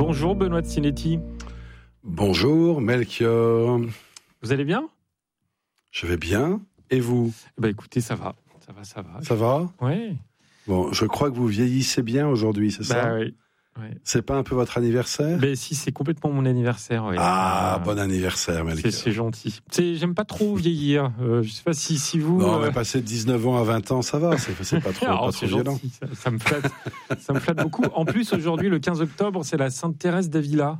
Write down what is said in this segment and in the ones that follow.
Bonjour Benoît de Sinetti. Bonjour Melchior. Vous allez bien ? Je vais bien. Et vous ? Écoutez, ça va. Ça va ? Oui. Bon, je crois que vous vieillissez bien aujourd'hui, c'est ça ? Oui. C'est pas un peu votre anniversaire ? Si, c'est complètement mon anniversaire. Oui. Bon anniversaire, Melchior. C'est gentil. J'aime pas trop vieillir. Je sais pas si vous... Non, mais passer de 19 ans à 20 ans, ça va. C'est pas trop, pas trop violent. Gentil, ça me flatte. Ça me flatte beaucoup. En plus, aujourd'hui, le 15 octobre, c'est la Sainte Thérèse d'Avila.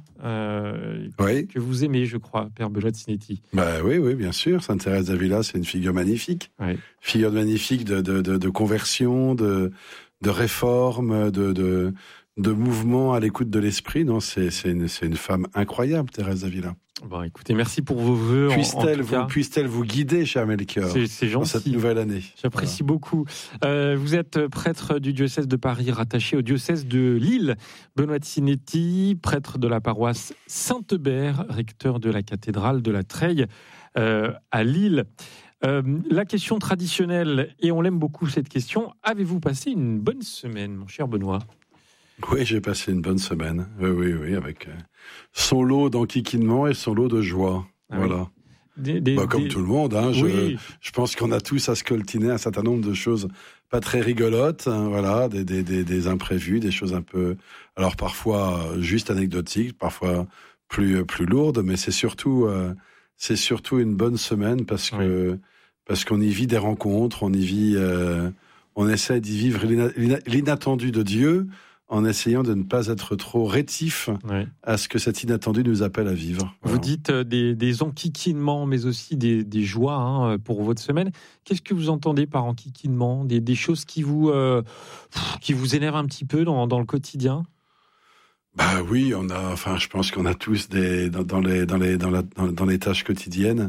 Que vous aimez, je crois, Père Benoît de Sinetti. Oui, bien sûr. Sainte Thérèse d'Avila, c'est une figure magnifique. Oui. Figure magnifique de conversion, de réforme, de mouvement à l'écoute de l'esprit. Non, c'est une femme incroyable, Thérèse d'Avila. Écoutez, merci pour vos vœux. Puisse-t-elle vous guider, cher Melchior, c'est gentil. dans cette nouvelle année. J'apprécie beaucoup. Vous êtes prêtre du diocèse de Paris, rattaché au diocèse de Lille. Benoît de Sinetti, prêtre de la paroisse Saint-Eubert, recteur de la cathédrale de la Treille à Lille. La question traditionnelle, et on l'aime beaucoup cette question, avez-vous passé une bonne semaine, mon cher Benoît ? Oui, j'ai passé une bonne semaine. Oui, avec son lot d'enquiquinement et son lot de joie. Voilà. Comme tout le monde, hein, je pense qu'on a tous à scoltiner un certain nombre de choses pas très rigolotes, hein, voilà, des imprévus, des choses un peu, alors parfois juste anecdotiques, parfois plus lourdes, mais c'est surtout une bonne semaine parce qu'on y vit des rencontres, on y vit, on essaie d'y vivre l'inattendu de Dieu, en essayant de ne pas être trop rétif à ce que cet inattendu nous appelle à vivre. Vous dites des enquiquinements, mais aussi des joies pour votre semaine. Qu'est-ce que vous entendez par enquiquinement ? Des choses qui vous énervent un petit peu dans le quotidien ? Oui, je pense qu'on a tous dans les tâches quotidiennes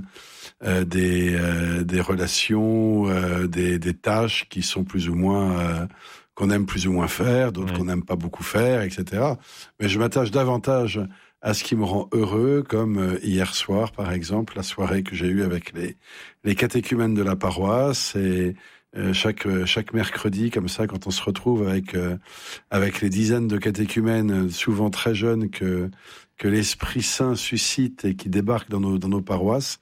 des relations, des tâches qui sont plus ou moins qu'on aime plus ou moins faire, d'autres qu'on n'aime pas beaucoup faire, etc. Mais je m'attache davantage à ce qui me rend heureux, comme hier soir, par exemple, la soirée que j'ai eue avec les catéchumènes de la paroisse, et chaque mercredi, comme ça, quand on se retrouve avec les dizaines de catéchumènes, souvent très jeunes, que l'Esprit Saint suscite et qui débarquent dans nos paroisses,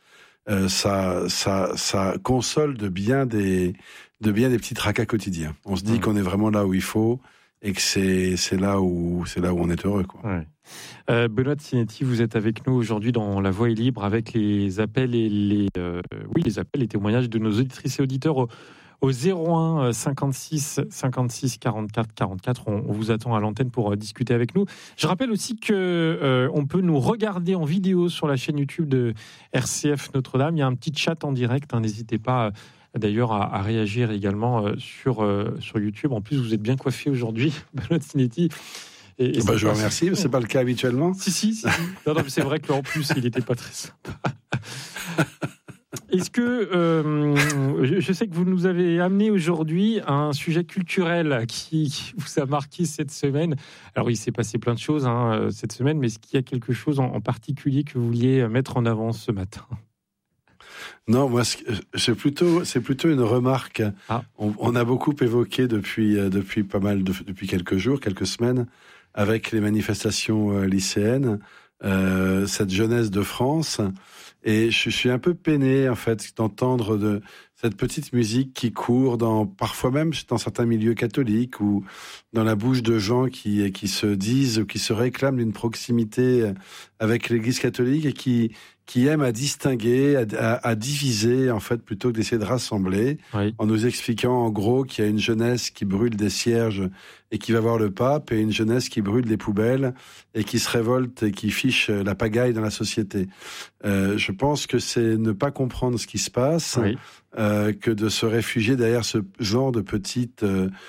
ça console de bien des petits tracas quotidiens. On se dit qu'on est vraiment là où il faut et que c'est là où on est heureux, quoi. Ouais. Benoît de Sinetti, vous êtes avec nous aujourd'hui dans La Voix est libre avec les appels et les témoignages de nos auditrices et auditeurs au 01 56 56 44 44. On vous attend à l'antenne pour discuter avec nous. Je rappelle aussi que on peut nous regarder en vidéo sur la chaîne YouTube de RCF Notre-Dame. Il y a un petit chat en direct. N'hésitez pas d'ailleurs à réagir également sur YouTube. En plus, vous êtes bien coiffé aujourd'hui, Benoît de Sinetti. Je vous remercie, mais c'est pas le cas habituellement. Si. Non, mais c'est vrai que en plus, il n'était pas très sympa. Est-ce que, je sais que vous nous avez amené aujourd'hui un sujet culturel qui vous a marqué cette semaine. Alors, il s'est passé plein de choses cette semaine, mais est-ce qu'il y a quelque chose en particulier que vous vouliez mettre en avant ce matin ? Non, moi, c'est plutôt une remarque. On a beaucoup évoqué depuis quelques jours, quelques semaines, avec les manifestations lycéennes, cette jeunesse de France. Et je suis un peu peiné, en fait, d'entendre de cette petite musique qui court parfois même dans certains milieux catholiques ou dans la bouche de gens qui se disent ou qui se réclament d'une proximité avec l'Église catholique et qui aiment à distinguer, à diviser, en fait, plutôt que d'essayer de rassembler, en nous expliquant, en gros, qu'il y a une jeunesse qui brûle des cierges et qui va voir le pape, et une jeunesse qui brûle des poubelles et qui se révolte et qui fiche la pagaille dans la société. Je pense que c'est ne pas comprendre ce qui se passe, que de se réfugier derrière ce genre de petites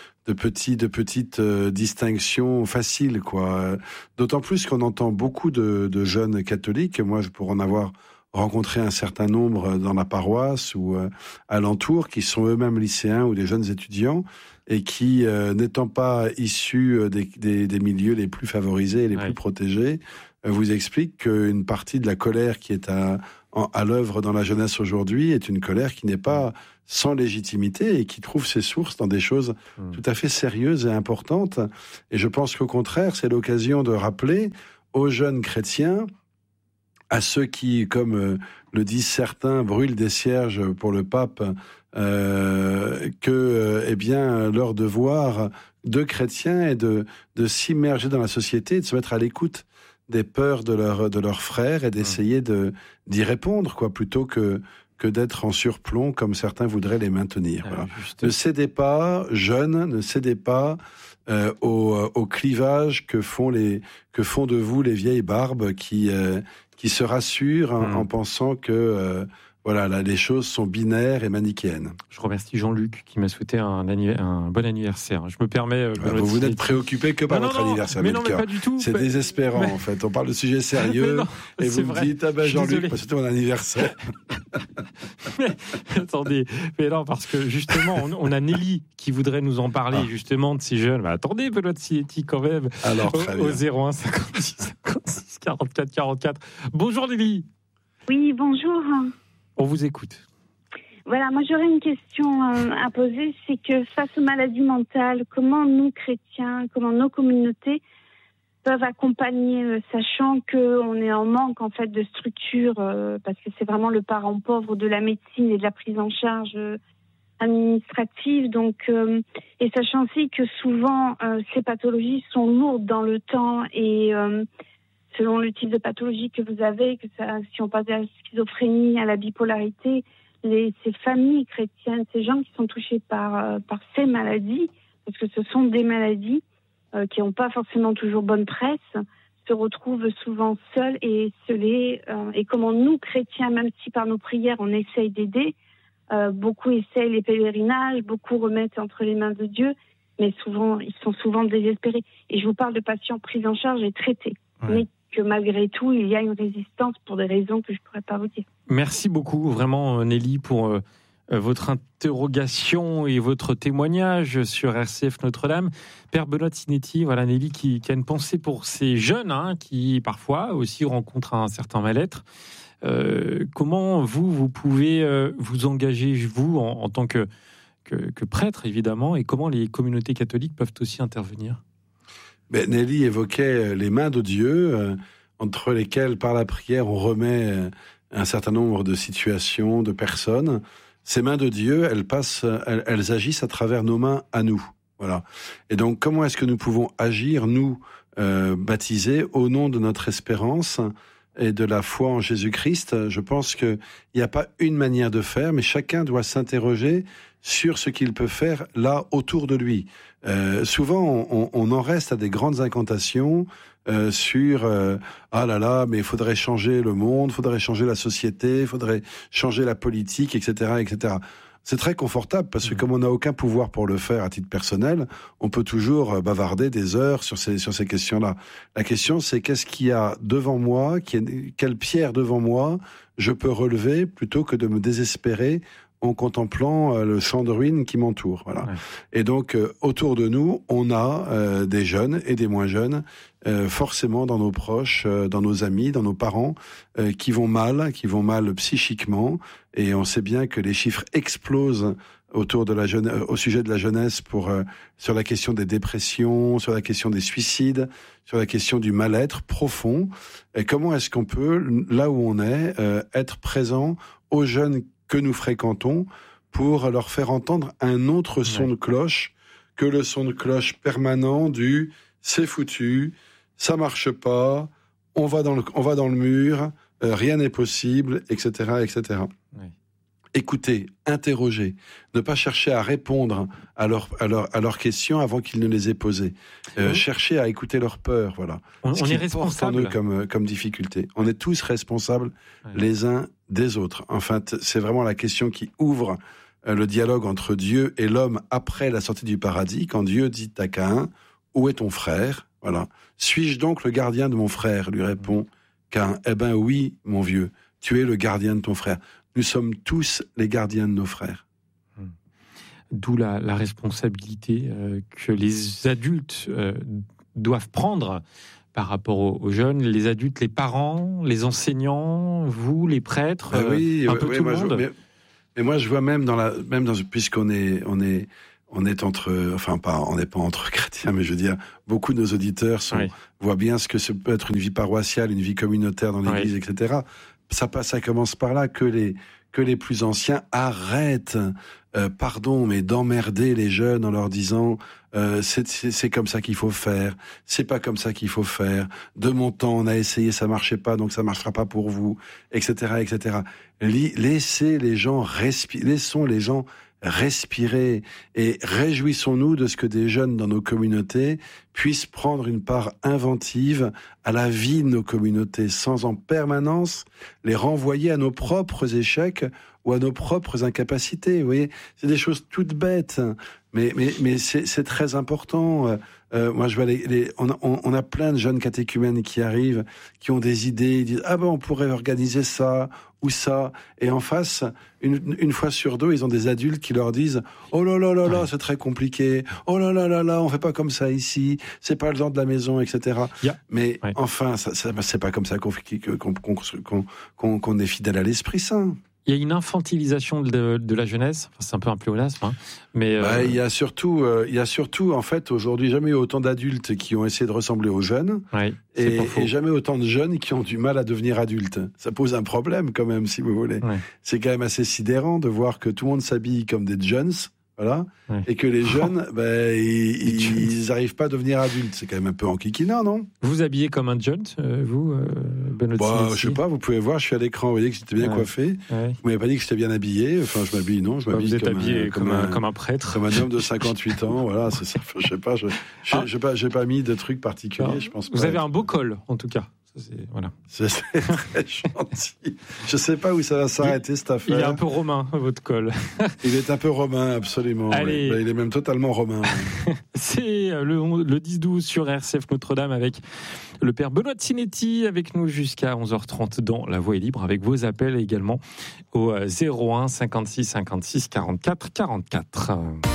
distinctions faciles, quoi. D'autant plus qu'on entend beaucoup de jeunes catholiques. Moi, pour en avoir rencontré un certain nombre dans la paroisse ou alentour, qui sont eux-mêmes lycéens ou des jeunes étudiants, et qui, n'étant pas issus des milieux les plus favorisés et les plus protégés, vous expliquent qu'une partie de la colère qui est à l'œuvre dans la jeunesse aujourd'hui est une colère qui n'est pas sans légitimité et qui trouve ses sources dans des choses tout à fait sérieuses et importantes. Et je pense qu'au contraire, c'est l'occasion de rappeler aux jeunes chrétiens, à ceux qui, comme le disent certains, brûlent des cierges pour le pape, eh bien, leur devoir de chrétiens est de s'immerger dans la société et de se mettre à l'écoute des peurs de leurs frères et d'essayer d'y répondre, quoi, plutôt que d'être en surplomb comme certains voudraient les maintenir. Voilà. Ne cédez pas, jeunes, ne cédez pas au clivage que font de vous les vieilles barbes qui se rassurent en pensant que les choses sont binaires et manichéennes. Je remercie Jean-Luc qui m'a souhaité un bon anniversaire. Je me permets... vous n'êtes préoccupé que par votre anniversaire, mais pas du tout. C'est désespérant, en fait. On parle de sujets sérieux et vous me dites, Jean-Luc, c'était mon anniversaire. Attendez, mais non, parce que justement, on a Nelly qui voudrait nous en parler, justement, de ces jeunes. Attendez, Benoît Sietti, quand même. Alors, très bien. Au 01 56 56 44 44. Bonjour Nelly. Oui, bonjour. On vous écoute. Voilà, moi j'aurais une question à poser, c'est que face aux maladies mentales, comment nous chrétiens, comment nos communautés peuvent accompagner, sachant qu'on est en manque en fait de structures, parce que c'est vraiment le parent pauvre de la médecine et de la prise en charge administrative, donc et sachant aussi que souvent ces pathologies sont lourdes dans le temps et selon le type de pathologie que vous avez, si on passe de la schizophrénie à la bipolarité, ces familles chrétiennes, ces gens qui sont touchés par ces maladies, parce que ce sont des maladies qui n'ont pas forcément toujours bonne presse, se retrouvent souvent seuls et isolés. Et comment nous, chrétiens, même si par nos prières on essaye d'aider, beaucoup essayent les pèlerinages, beaucoup remettent entre les mains de Dieu, mais souvent ils sont souvent désespérés. Et je vous parle de patients pris en charge et traités. Ouais. Mais que malgré tout, il y a une résistance pour des raisons que je ne pourrais pas vous dire. Merci beaucoup, vraiment, Nelly, pour votre interrogation et votre témoignage sur RCF Notre-Dame. Père Benoît Sietti, voilà, Nelly qui a une pensée pour ces jeunes qui, parfois, aussi rencontrent un certain mal-être. Comment vous pouvez vous engager, vous, en tant que prêtre, évidemment, et comment les communautés catholiques peuvent aussi intervenir ? Nelly évoquait les mains de Dieu, entre lesquelles, par la prière, on remet un certain nombre de situations, de personnes. Ces mains de Dieu, elles agissent à travers nos mains à nous. Voilà. Et donc, comment est-ce que nous pouvons agir, nous, baptisés, au nom de notre espérance et de la foi en Jésus-Christ ? Je pense qu'il n'y a pas une manière de faire, mais chacun doit s'interroger sur ce qu'il peut faire là autour de lui. Souvent, on en reste à des grandes incantations sur ah là là, mais il faudrait changer le monde, il faudrait changer la société, il faudrait changer la politique, etc., etc. C'est très confortable parce que comme on n'a aucun pouvoir pour le faire à titre personnel, on peut toujours bavarder des heures sur ces questions-là. La question, c'est qu'est-ce qu'il y a devant moi, quelle pierre devant moi je peux relever plutôt que de me désespérer en contemplant le champ de ruines qui m'entoure. Voilà. Ouais. Et donc, autour de nous, on a des jeunes et des moins jeunes, forcément dans nos proches, dans nos amis, dans nos parents, qui vont mal psychiquement. Et on sait bien que les chiffres explosent autour de au sujet de la jeunesse sur la question des dépressions, sur la question des suicides, sur la question du mal-être profond. Et comment est-ce qu'on peut, là où on est, être présent aux jeunes que nous fréquentons pour leur faire entendre un autre son de cloche que le son de cloche permanent du « c'est foutu, ça marche pas, on va dans le mur, rien n'est possible, etc. etc. » Oui. Écoutez, interrogez, ne pas chercher à répondre à leurs questions avant qu'ils ne les aient posées. Chercher à écouter leurs peurs, voilà. On est responsable. Comme difficulté. On est tous responsables les uns des autres. Enfin, c'est vraiment la question qui ouvre le dialogue entre Dieu et l'homme après la sortie du paradis, quand Dieu dit à Caïn, « Où est ton frère ?» Voilà. « Suis-je donc le gardien de mon frère ?» lui répond Caïn. « Eh ben oui, mon vieux, tu es le gardien de ton frère. » Nous sommes tous les gardiens de nos frères. D'où la responsabilité que les adultes doivent prendre par rapport aux jeunes, les adultes, les parents, les enseignants, vous, les prêtres, tout le monde. Mais moi, je vois même puisqu'on est entre, enfin on n'est pas entre chrétiens, mais je veux dire, beaucoup de nos auditeurs voient bien ce que ça peut être une vie paroissiale, une vie communautaire dans l'Église, etc. Ça commence par là que les plus anciens arrêtent, mais d'emmerder les jeunes en leur disant c'est comme ça qu'il faut faire, c'est pas comme ça qu'il faut faire. De mon temps, on a essayé, ça marchait pas, donc ça marchera pas pour vous, etc., etc. Laissons les gens respirer et réjouissons-nous de ce que des jeunes dans nos communautés puissent prendre une part inventive à la vie de nos communautés, sans en permanence les renvoyer à nos propres échecs ou à nos propres incapacités. Vous voyez, c'est des choses toutes bêtes, mais c'est très important. Moi, je vois on a plein de jeunes catéchumènes qui arrivent, qui ont des idées, ils disent on pourrait organiser ça ou ça, et en face, une fois sur deux, ils ont des adultes qui leur disent oh là là là là, c'est très compliqué, oh là là là là, on fait pas comme ça ici, c'est pas le genre de la maison, etc. Mais enfin, ça c'est pas comme ça qu'on est fidèle à l'Esprit Saint. Il y a une infantilisation de la jeunesse. Enfin, c'est un peu un pléonasme, mais il y a surtout, en fait, aujourd'hui, jamais eu autant d'adultes qui ont essayé de ressembler aux jeunes, et jamais autant de jeunes qui ont du mal à devenir adultes. Ça pose un problème, quand même, si vous voulez. C'est quand même assez sidérant de voir que tout le monde s'habille comme des jeunes. Voilà. Et que les jeunes, ils n'arrivent pas à devenner adultes. C'est quand même un peu enquiquinant, non ? Vous habillez comme un jeune, vous, Benoît ? Je sais pas, vous pouvez voir, je suis à l'écran, vous voyez que j'étais bien coiffé. Vous m'avez pas dit que j'étais bien habillé. Enfin, je m'habille, non, je m'habille vous êtes habillé comme un prêtre. Comme un homme de 58 ans, voilà, c'est ça. Je sais pas, j'ai pas mis de trucs particuliers, je pense pas. Vous avez un beau col, en tout cas. C'est très gentil. Je sais pas où ça va s'arrêter, cette affaire. Il est un peu romain, votre col. Il est un peu romain, absolument. Allez. Il est même totalement romain. C'est le 10-12 sur RCF Notre-Dame avec le père Benoît Cinetti, avec nous jusqu'à 11h30 dans La Voix est libre, avec vos appels également au 01 56 56 44 44.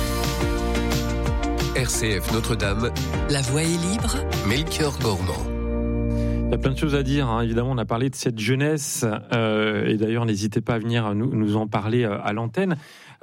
RCF Notre-Dame, La Voix est libre, Melchior Gormand. Il y a plein de choses à dire, évidemment, on a parlé de cette jeunesse, et d'ailleurs n'hésitez pas à venir nous en parler à l'antenne.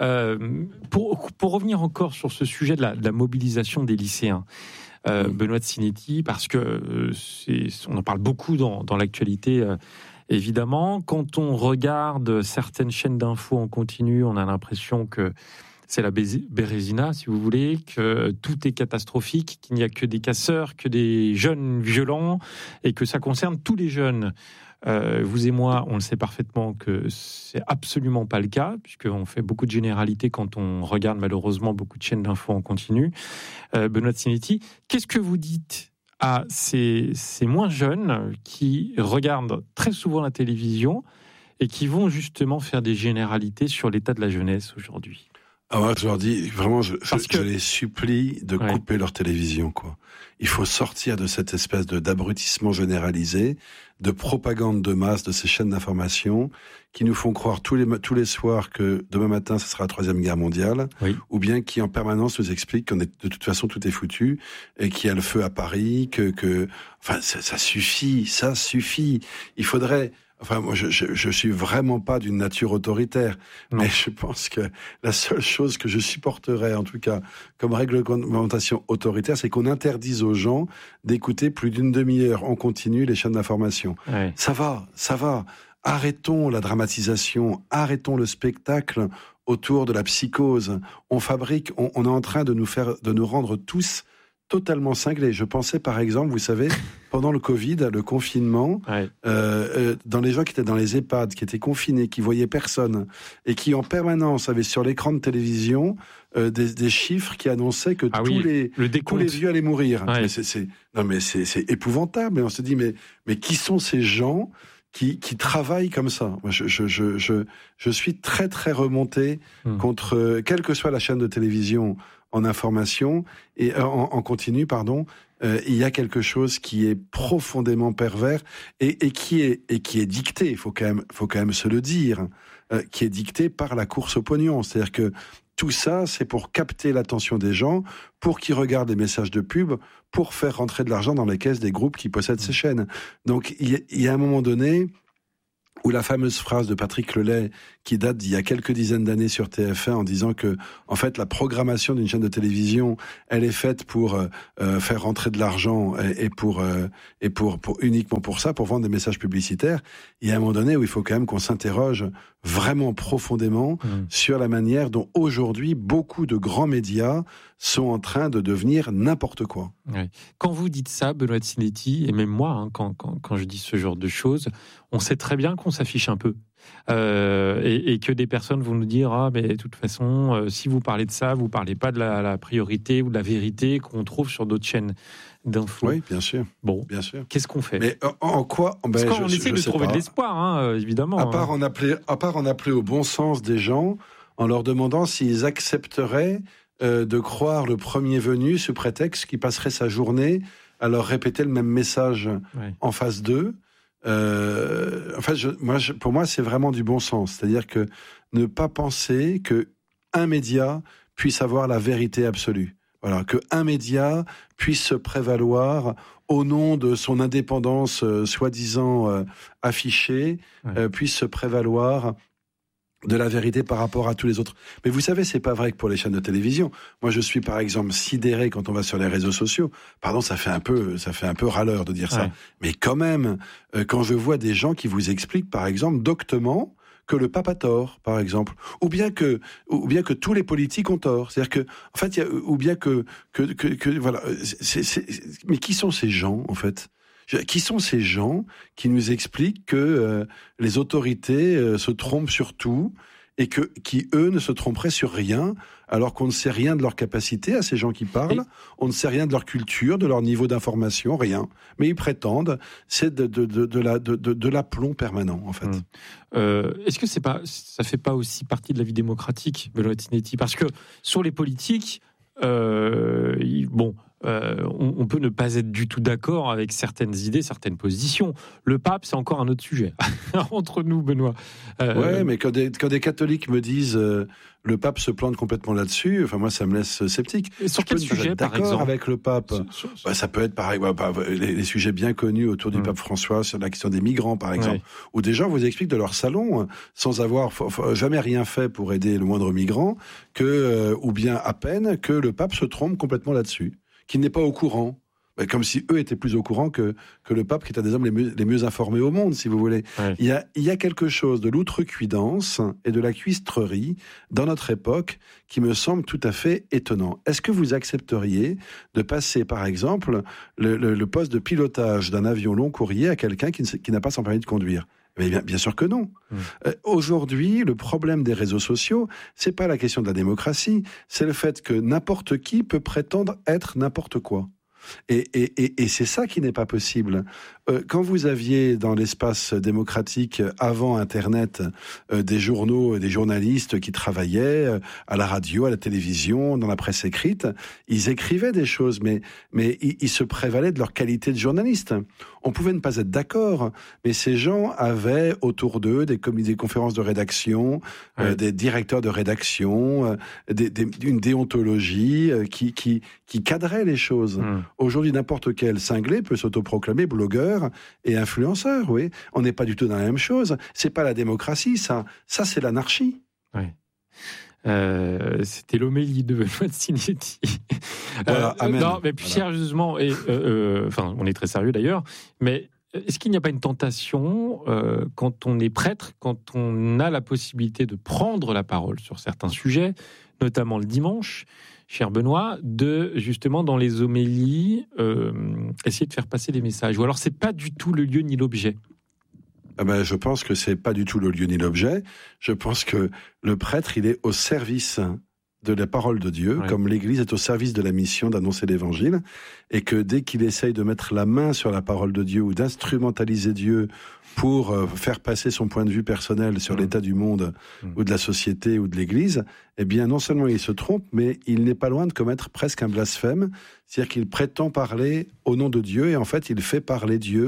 Pour revenir encore sur ce sujet de la mobilisation des lycéens, Benoît Cinetti, parce que on en parle beaucoup dans l'actualité, évidemment. Quand on regarde certaines chaînes d'infos en continu, on a l'impression que c'est la Bérésina, si vous voulez, que tout est catastrophique, qu'il n'y a que des casseurs, que des jeunes violents, et que ça concerne tous les jeunes. Vous et moi, on le sait parfaitement que c'est absolument pas le cas, puisqu'on fait beaucoup de généralités quand on regarde malheureusement beaucoup de chaînes d'infos en continu. Benoît Cinetti, qu'est-ce que vous dites à ces moins jeunes qui regardent très souvent la télévision et qui vont justement faire des généralités sur l'état de la jeunesse aujourd'hui ? Moi, je leur dis, vraiment, je les supplie de couper leur télévision, quoi. Il faut sortir de cette espèce d'abrutissement généralisé, de propagande de masse de ces chaînes d'information qui nous font croire tous les soirs que demain matin, ce sera la Troisième Guerre mondiale, ou bien qui en permanence nous expliquent de toute façon tout est foutu et qu'il y a le feu à Paris, enfin, ça suffit. Il faudrait... Enfin, moi, je suis vraiment pas d'une nature autoritaire, mais je pense que la seule chose que je supporterais, en tout cas, comme réglementation autoritaire, c'est qu'on interdise aux gens d'écouter plus d'une demi-heure en continu les chaînes d'information. Ça va. Arrêtons la dramatisation, arrêtons le spectacle autour de la psychose. On est en train de nous rendre tous totalement cinglés. Je pensais par exemple, vous savez, pendant le Covid, le confinement, dans les gens qui étaient dans les EHPAD, qui étaient confinés, qui voyaient personne, et qui en permanence avaient sur l'écran de télévision des chiffres qui annonçaient que tous les vieux allaient mourir. Mais c'est épouvantable. Et on se dit, mais qui sont ces gens qui travaillent comme ça? Moi, je suis très très remonté contre quelle que soit la chaîne de télévision en information et en continu, il y a quelque chose qui est profondément pervers et qui est dicté. Il faut quand même se le dire, qui est dicté par la course au pognon. C'est-à-dire que tout ça, c'est pour capter l'attention des gens, pour qu'ils regardent les messages de pub, pour faire rentrer de l'argent dans les caisses des groupes qui possèdent ces chaînes. Donc, il y a un moment donné où la fameuse phrase de Patrick Lelay, qui date d'il y a quelques dizaines d'années sur TF1, en disant que, en fait, la programmation d'une chaîne de télévision, elle est faite pour faire rentrer de l'argent et pour uniquement pour ça, pour vendre des messages publicitaires. Il y a un moment donné où il faut quand même qu'on s'interroge vraiment profondément sur la manière dont aujourd'hui beaucoup de grands médias sont en train de devenir n'importe quoi. Ouais. Quand vous dites ça, Benoît Sinetti, et même moi, quand je dis ce genre de choses, on sait très bien qu'on s'affiche un peu. Et que des personnes vont nous dire mais de toute façon, si vous parlez de ça, vous parlez pas de la priorité ou de la vérité qu'on trouve sur d'autres chaînes d'infos. Oui, bien sûr. Bon, bien sûr. Qu'est-ce qu'on fait? Mais en quoi? Parce qu'on essaie de trouver de l'espoir, évidemment. À part en appeler au bon sens des gens, en leur demandant s'ils accepteraient de croire le premier venu sous prétexte qu'il passerait sa journée à leur répéter le même message en face d'eux. En fait, pour moi, c'est vraiment du bon sens. C'est-à-dire que ne pas penser qu'un média puisse avoir la vérité absolue. Voilà, qu'un média puisse se prévaloir au nom de son indépendance soi-disant affichée, puisse se prévaloir de la vérité par rapport à tous les autres. Mais vous savez, c'est pas vrai que pour les chaînes de télévision. Moi, je suis par exemple sidéré quand on va sur les réseaux sociaux. Pardon, ça fait un peu râleur de dire ça. Mais quand même, quand je vois des gens qui vous expliquent, par exemple, doctement que le pape a tort, par exemple, ou bien que tous les politiques ont tort. C'est-à-dire que, en fait, voilà. Mais qui sont ces gens, en fait? Qui sont ces gens qui nous expliquent que les autorités se trompent sur tout et qui, eux, ne se tromperaient sur rien, alors qu'on ne sait rien de leur capacité à ces gens qui parlent, on ne sait rien de leur culture, de leur niveau d'information, rien. Mais ils prétendent, c'est de l'aplomb permanent, en fait. Est-ce que ça fait pas aussi partie de la vie démocratique, Benoît Sinetti? Parce que sur les politiques, on peut ne pas être du tout d'accord avec certaines idées, certaines positions. Le pape, c'est encore un autre sujet. Entre nous, Benoît. Ouais, mais quand des catholiques me disent le pape se plante complètement là-dessus, enfin moi ça me laisse sceptique. Et sur quel sujet, par exemple? D'accord avec le pape. Ça peut être pareil, les sujets bien connus autour du pape François sur la question des migrants, par exemple, où des gens vous expliquent de leur salon, sans avoir jamais rien fait pour aider le moindre migrant, ou bien à peine que le pape se trompe complètement là-dessus, qu'il n'est pas au courant. Comme si eux étaient plus au courant que le pape, qui est un des hommes les mieux informés au monde, si vous voulez. Ouais. Il y a quelque chose de l'outrecuidance et de la cuistrerie dans notre époque qui me semble tout à fait étonnant. Est-ce que vous accepteriez de passer, par exemple, le poste de pilotage d'un avion long courrier à quelqu'un qui n'a pas son permis de conduire ? Mais bien sûr que non. Aujourd'hui, le problème des réseaux sociaux, c'est pas la question de la démocratie, c'est le fait que n'importe qui peut prétendre être n'importe quoi. Et c'est ça qui n'est pas possible. Quand vous aviez dans l'espace démocratique avant Internet des journaux et des journalistes qui travaillaient à la radio, à la télévision, dans la presse écrite, ils écrivaient des choses, mais ils se prévalaient de leur qualité de journaliste. On pouvait ne pas être d'accord, mais ces gens avaient autour d'eux des conférences de rédaction, des directeurs de rédaction, une déontologie qui cadrait les choses. Aujourd'hui, n'importe quel cinglé peut s'autoproclamer blogueur et influenceur, oui. On n'est pas du tout dans la même chose. C'est pas la démocratie, ça c'est l'anarchie. Ouais. C'était l'homélie de Benoît Sinetti. Voilà, amen. Non, mais plus sérieusement, on est très sérieux d'ailleurs, mais est-ce qu'il n'y a pas une tentation quand on est prêtre, quand on a la possibilité de prendre la parole sur certains sujets, notamment le dimanche, cher Benoît, de justement dans les homélies essayer de faire passer des messages, ou alors c'est pas du tout le lieu ni l'objet? Je pense que c'est pas du tout le lieu ni l'objet. Je pense que le prêtre, il est au service de la parole de Dieu, comme l'Église est au service de la mission d'annoncer l'Évangile, et que dès qu'il essaye de mettre la main sur la parole de Dieu ou d'instrumentaliser Dieu pour faire passer son point de vue personnel sur l'état du monde ou de la société ou de l'Église, eh bien non seulement il se trompe, mais il n'est pas loin de commettre presque un blasphème, c'est-à-dire qu'il prétend parler au nom de Dieu et en fait il fait parler Dieu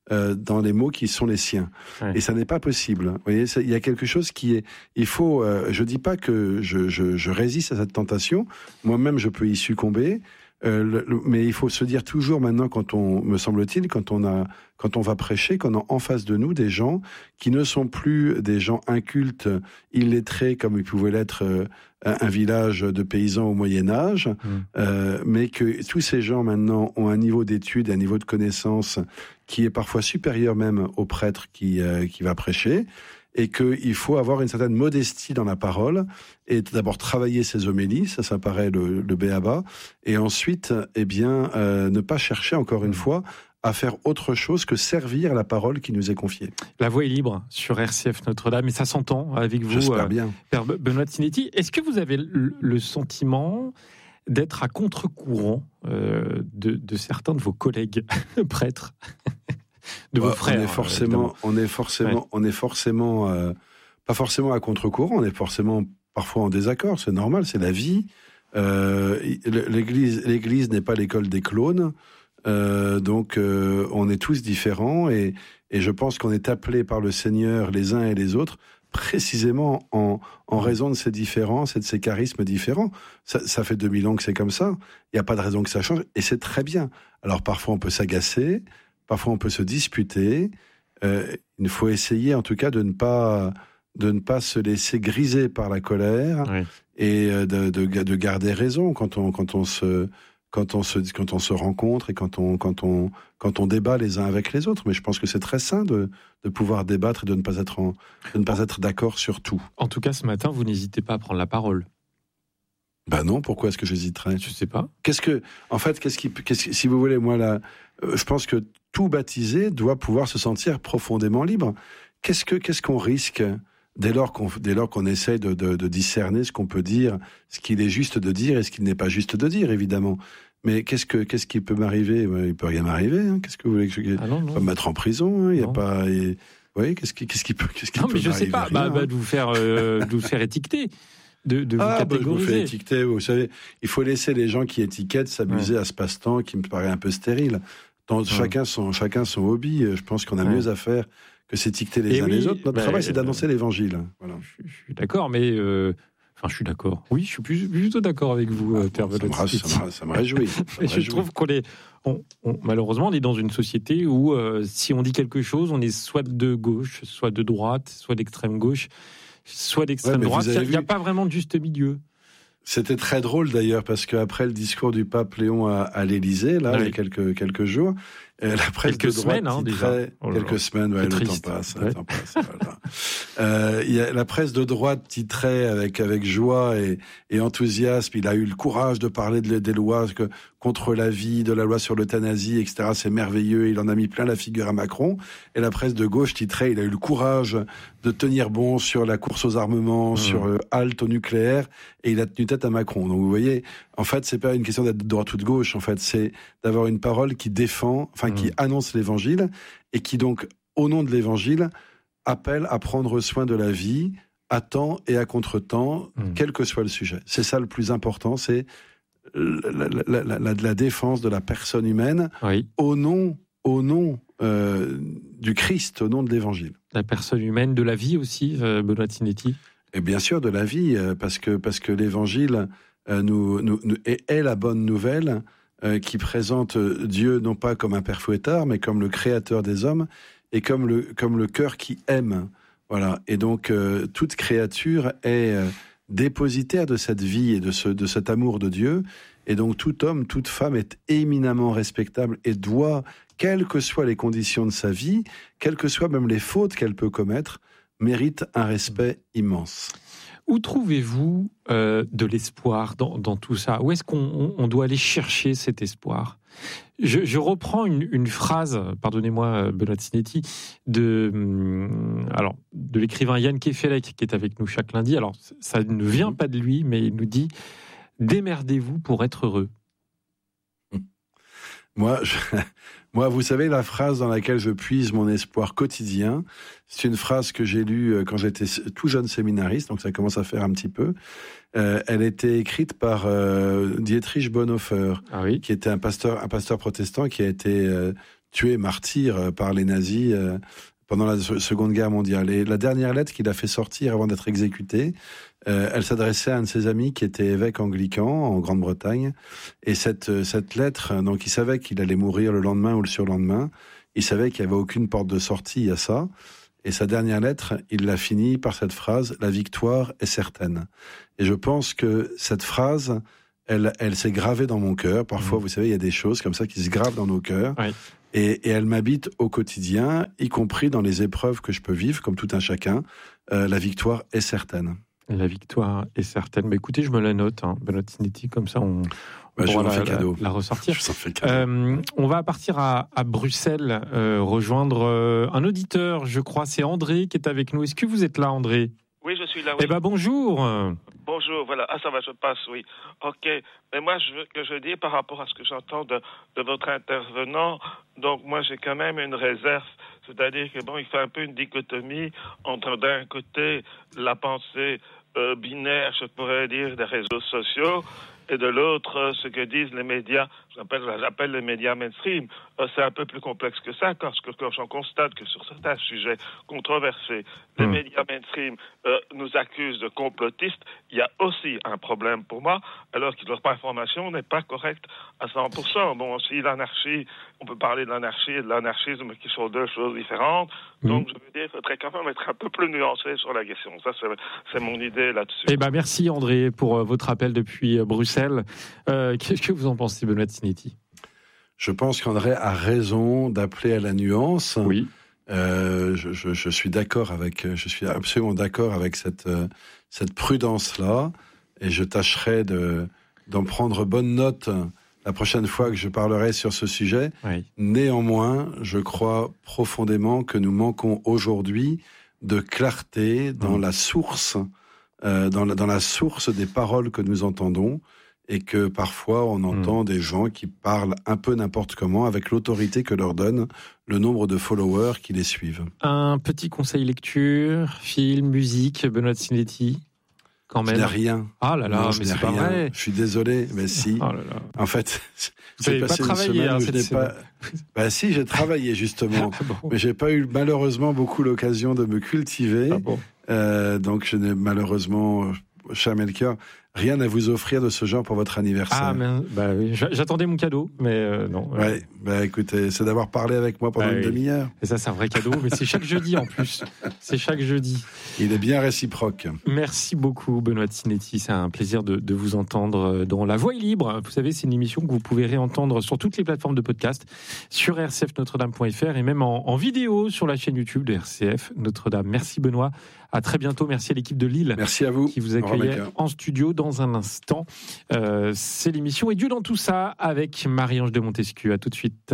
dans les mots qui sont les siens. Ouais. Et ça n'est pas possible. Vous voyez, il y a quelque chose qui est... Il faut... je dis pas que je résiste à cette tentation. Moi-même, je peux y succomber. Mais il faut se dire toujours maintenant, me semble-t-il, quand on va prêcher, qu'on a en face de nous des gens qui ne sont plus des gens incultes, illettrés, comme il pouvait l'être un village de paysans au Moyen-Âge, mais que tous ces gens maintenant ont un niveau d'études, un niveau de connaissance qui est parfois supérieur même au prêtre qui va prêcher. Et qu'il faut avoir une certaine modestie dans la parole, et d'abord travailler ses homélies, ça paraît le b.a.-ba, et ensuite, ne pas chercher, encore une fois, à faire autre chose que servir la parole qui nous est confiée. La voix est libre sur RCF Notre-Dame, et ça s'entend avec vous, J'espère bien. Père Benoît de Sinetti. Est-ce que vous avez le sentiment d'être à contre-courant de certains de vos collègues prêtres de vos frères? On est forcément pas forcément à contre-courant, on est forcément parfois en désaccord, c'est normal, c'est la vie. L'Église n'est pas l'école des clones, donc on est tous différents, et je pense qu'on est appelés par le Seigneur les uns et les autres précisément en raison de ces différences et de ces charismes différents. Ça fait 2000 ans que c'est comme ça, il n'y a pas de raison que ça change, et c'est très bien. Alors parfois on peut s'agacer, parfois on peut se disputer, il faut essayer en tout cas de ne pas se laisser griser par la colère, et de garder raison quand on se rencontre et quand on débat les uns avec les autres. Mais je pense que c'est très sain de pouvoir débattre et de ne pas être d'accord sur tout. En tout cas, ce matin, vous n'hésitez pas à prendre la parole. Ben non, pourquoi est-ce que j'hésiterais ? Je sais pas. Si vous voulez, moi là, je pense que tout baptisé doit pouvoir se sentir profondément libre. Qu'est-ce qu'on risque dès lors qu'on essaye de discerner ce qu'on peut dire, ce qu'il est juste de dire et ce qu'il n'est pas juste de dire, évidemment. Mais qu'est-ce qui peut m'arriver ? Il peut rien m'arriver. Hein. Qu'est-ce que vous voulez que je... non. Pas me mettre en prison. Il y a pas. Oui, qu'est-ce qui peut non, mais je sais pas. De vous faire étiqueter. De vous catégoriser. Je vous fais étiqueter, vous savez, il faut laisser les gens qui étiquettent s'amuser à ce passe-temps qui me paraît un peu stérile. Chacun son hobby. Je pense qu'on a mieux à faire que s'étiqueter les uns les autres. Notre travail, c'est d'annoncer l'évangile. Voilà. Je suis d'accord, mais je suis d'accord. Oui, je suis plutôt d'accord avec vous, Père Benoît. Ça me réjouit. Je trouve malheureusement, on est dans une société où si on dit quelque chose, on est soit de gauche, soit de droite, soit d'extrême gauche, soit d'extrême droite. Il n'y a pas vraiment de juste milieu. C'était très drôle d'ailleurs, parce qu'après le discours du pape Léon à l'Élysée, là, il y a quelques jours, la presse de droite titrait... Quelques semaines, le temps passe. Voilà. La presse de droite titrait avec joie et enthousiasme. Il a eu le courage de parler des lois contre la vie, de la loi sur l'euthanasie, etc. C'est merveilleux. Il en a mis plein la figure à Macron. Et la presse de gauche titrait, il a eu le courage de tenir bon sur la course aux armements, sur halte au nucléaire, et il a tenu tête à Macron. Donc vous voyez, en fait, c'est pas une question d'être de droite ou de gauche. En fait, c'est d'avoir une parole qui défend, qui annonce l'évangile, et qui donc, au nom de l'évangile, appelle à prendre soin de la vie, à temps et à contre-temps, quel que soit le sujet. C'est ça le plus important, c'est la défense de la personne humaine, au nom du Christ, au nom de l'évangile. La personne humaine, de la vie aussi, Benoît de Sinetti. Et bien sûr, de la vie, parce que l'évangile est la bonne nouvelle qui présente Dieu non pas comme un père fouettard, mais comme le créateur des hommes et comme le cœur qui aime. Voilà. Et donc toute créature est dépositaire de cette vie et de cet amour de Dieu. Et donc tout homme, toute femme est éminemment respectable et doit, quelles que soient les conditions de sa vie, quelles que soient même les fautes qu'elle peut commettre, mérite un respect immense. Où trouvez-vous de l'espoir dans tout ça ? Où est-ce qu'on doit aller chercher cet espoir ? Je reprends une phrase, pardonnez-moi Benoît de Sinetti, de l'écrivain Jan Kefelec, qui est avec nous chaque lundi. Alors, ça ne vient pas de lui, mais il nous dit « Démerdez-vous pour être heureux ». Moi, vous savez, la phrase dans laquelle je puise mon espoir quotidien, c'est une phrase que j'ai lue quand j'étais tout jeune séminariste, donc ça commence à faire un petit peu. Elle était écrite par Dietrich Bonhoeffer, qui était un pasteur protestant qui a été tué, martyr par les nazis pendant la Seconde Guerre mondiale. Et la dernière lettre qu'il a fait sortir avant d'être exécuté, elle s'adressait à un de ses amis qui était évêque anglican en Grande-Bretagne. Et cette lettre, donc il savait qu'il allait mourir le lendemain ou le surlendemain. Il savait qu'il n'y avait aucune porte de sortie à ça. Et sa dernière lettre, il l'a finie par cette phrase « La victoire est certaine ». Et je pense que cette phrase, elle s'est gravée dans mon cœur. Parfois, vous savez, il y a des choses comme ça qui se gravent dans nos cœurs. Oui. Et elle m'habite au quotidien, y compris dans les épreuves que je peux vivre, comme tout un chacun. La victoire est certaine. La victoire est certaine. Mais écoutez, je me la note, Benoît Sinetti, comme ça on pourra la ressortir. On va partir à Bruxelles, rejoindre un auditeur, je crois, c'est André qui est avec nous. Est-ce que vous êtes là, André ? Oui, je suis là, oui. Eh bien, bonjour. Bonjour, voilà. Ah, ça va, je passe, oui. OK. Mais moi, je dis par rapport à ce que j'entends de votre intervenant, donc moi, j'ai quand même une réserve. C'est-à-dire que, bon, il fait un peu une dichotomie entre, d'un côté, la pensée binaire, je pourrais dire, des réseaux sociaux, et de l'autre, ce que disent les médias, j'appelle les médias mainstream. C'est un peu plus complexe que ça, quand j'en constate que sur certains sujets controversés, les médias mainstream nous accusent de complotistes. Il y a aussi un problème pour moi, alors que leur information n'est pas correcte à 100%. Bon, aussi l'anarchie, on peut parler de l'anarchie et de l'anarchisme qui sont deux choses différentes. Donc, je veux dire, il faudrait quand même être un peu plus nuancé sur la question. Ça, c'est mon idée là-dessus. Eh ben, merci André pour votre appel depuis Bruxelles. Qu'est-ce que vous en pensez, Benoît Sinetti ? Je pense qu'André a raison d'appeler à la nuance. Oui. Je suis d'accord je suis absolument d'accord avec cette prudence-là, et je tâcherai d'en prendre bonne note la prochaine fois que je parlerai sur ce sujet. Oui. Néanmoins, je crois profondément que nous manquons aujourd'hui de clarté dans la source, dans la source des paroles que nous entendons. Et que parfois on entend des gens qui parlent un peu n'importe comment avec l'autorité que leur donne le nombre de followers qui les suivent. Un petit conseil lecture, film, musique, Benoît Sinetti, quand même. Je n'ai rien. Ah là là, non, mais c'est pas vrai. Je suis désolé, mais si. Oh là là. En fait, vous n'avez pas travaillé cette semaine. Bah si, j'ai travaillé justement, bon. Mais j'ai pas eu malheureusement beaucoup l'occasion de me cultiver. Bon. Donc je n'ai malheureusement, cher Melchior, rien à vous offrir de ce genre pour votre anniversaire. Ah, mais, oui. J'attendais mon cadeau, mais non. Ouais, écoutez, c'est d'avoir parlé avec moi pendant une demi-heure. Et ça, c'est un vrai cadeau, mais c'est chaque jeudi en plus. C'est chaque jeudi. Il est bien réciproque. Merci beaucoup, Benoît Sinetti. C'est un plaisir de vous entendre dans La Voix est libre. Vous savez, c'est une émission que vous pouvez réentendre sur toutes les plateformes de podcast, sur rcfnotredame.fr et même en vidéo sur la chaîne YouTube de RCF Notre-Dame. Merci, Benoît. À très bientôt. Merci à l'équipe de Lille. Merci à vous. Qui vous accueillait en studio dans un instant. C'est l'émission Et Dieu dans tout ça avec Marie-Ange de Montesquieu. À tout de suite.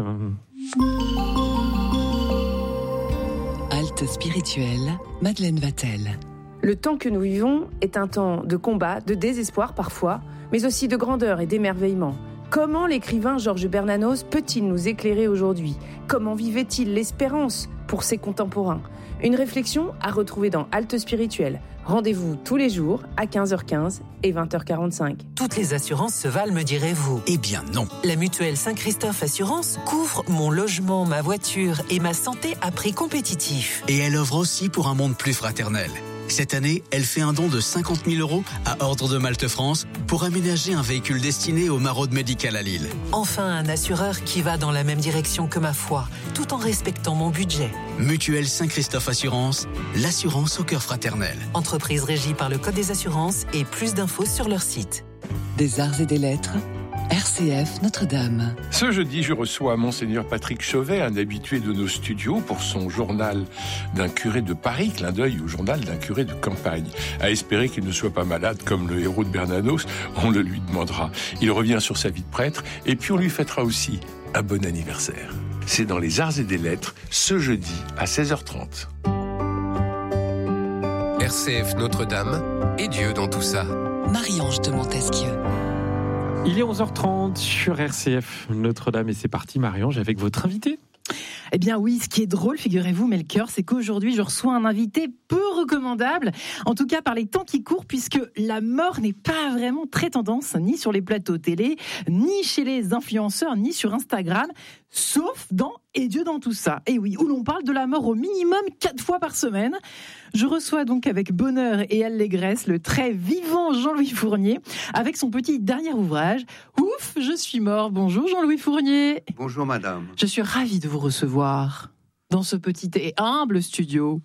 Halte spirituelle, Madeleine Vatel. Le temps que nous vivons est un temps de combat, de désespoir parfois, mais aussi de grandeur et d'émerveillement. Comment l'écrivain Georges Bernanos peut-il nous éclairer aujourd'hui ? Comment vivait-il l'espérance pour ses contemporains ? Une réflexion à retrouver dans Halte spirituelle. Rendez-vous tous les jours à 15h15 et 20h45. Toutes les assurances se valent, me direz-vous. Eh bien non. La mutuelle Saint-Christophe Assurance couvre mon logement, ma voiture et ma santé à prix compétitif. Et elle œuvre aussi pour un monde plus fraternel. Cette année, elle fait un don de 50 000 € à Ordre de Malte France pour aménager un véhicule destiné aux maraudes médicales à Lille. Enfin, un assureur qui va dans la même direction que ma foi, tout en respectant mon budget. Mutuelle Saint-Christophe Assurance, l'assurance au cœur fraternel. Entreprise régie par le Code des assurances et plus d'infos sur leur site. Des arts et des lettres, RCF Notre-Dame. Ce jeudi, je reçois Monseigneur Patrick Chauvet, un habitué de nos studios, pour son journal d'un curé de Paris, clin d'œil au journal d'un curé de campagne. À espérer qu'il ne soit pas malade comme le héros de Bernanos, on le lui demandera. Il revient sur sa vie de prêtre et puis on lui fêtera aussi un bon anniversaire. C'est dans les arts et des lettres, ce jeudi à 16h30. RCF Notre-Dame et Dieu dans tout ça. Marie-Ange de Montesquieu. Il est 11h30 sur RCF Notre-Dame et c'est parti, Marie-Ange, avec votre invité. Eh bien oui, ce qui est drôle, figurez-vous, Melchior, c'est qu'aujourd'hui, je reçois un invité peu recommandable, en tout cas par les temps qui courent, puisque la mort n'est pas vraiment très tendance, ni sur les plateaux télé, ni chez les influenceurs, ni sur Instagram. sauf dans Et Dieu dans tout ça. Et oui, où l'on parle de la mort au minimum 4 fois par semaine. Je reçois donc avec bonheur et allégresse le très vivant Jean-Louis Fournier avec son petit dernier ouvrage « Ouf, je suis mort ». Bonjour Jean-Louis Fournier. Bonjour madame. Je suis ravie de vous recevoir dans ce petit et humble studio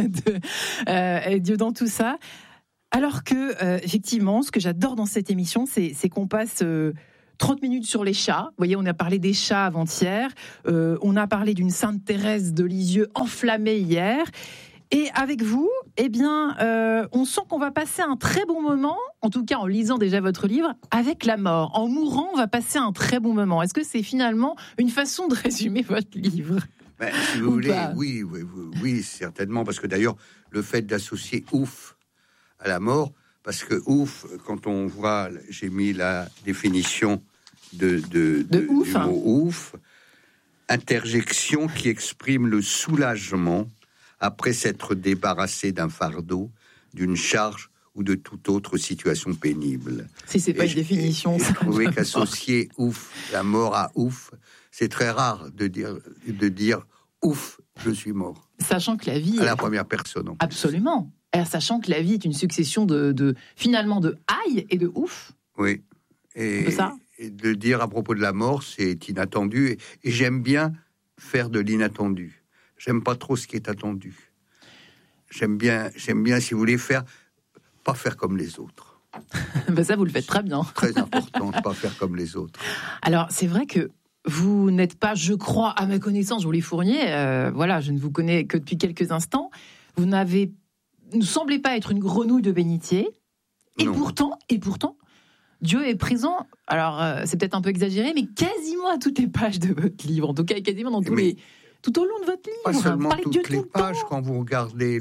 Et Dieu dans tout ça. Alors que, effectivement, ce que j'adore dans cette émission, c'est qu'on passe 30 minutes sur les chats. Vous voyez, on a parlé des chats avant-hier. On a parlé d'une Sainte Thérèse de Lisieux enflammée hier. Et avec vous, eh bien, on sent qu'on va passer un très bon moment, en tout cas en lisant déjà votre livre, avec la mort. En mourant, on va passer un très bon moment. Est-ce que c'est finalement une façon de résumer votre livre ? Si vous voulez, oui, certainement. Parce que d'ailleurs, le fait d'associer ouf à la mort, parce que ouf, quand on voit, j'ai mis la définition de ouf, du mot ouf, interjection qui exprime le soulagement après s'être débarrassé d'un fardeau, d'une charge ou de toute autre situation pénible. Si c'est pas une définition, ça. Vous trouvez qu'associer ouf, la mort à ouf, c'est très rare de dire ouf, je suis mort. Sachant que la vie à la première personne. Absolument. Sachant que la vie est une succession finalement de aïe et de ouf. Oui. Et de dire à propos de la mort, c'est inattendu. Et j'aime bien faire de l'inattendu. J'aime pas trop ce qui est attendu. J'aime bien, si vous voulez, pas faire comme les autres. Ça, vous le faites très bien. Très important de pas faire comme les autres. Alors, c'est vrai que vous n'êtes pas, je crois, à ma connaissance, Jean-Louis Fournier, je ne vous connais que depuis quelques instants. Vous ne semblez pas être une grenouille de bénitier. Et pourtant, Dieu est présent. Alors, c'est peut-être un peu exagéré, mais quasiment à toutes les pages de votre livre. En tout cas, quasiment dans tout au long de votre livre. Pas seulement toutes les pages. Quand vous regardez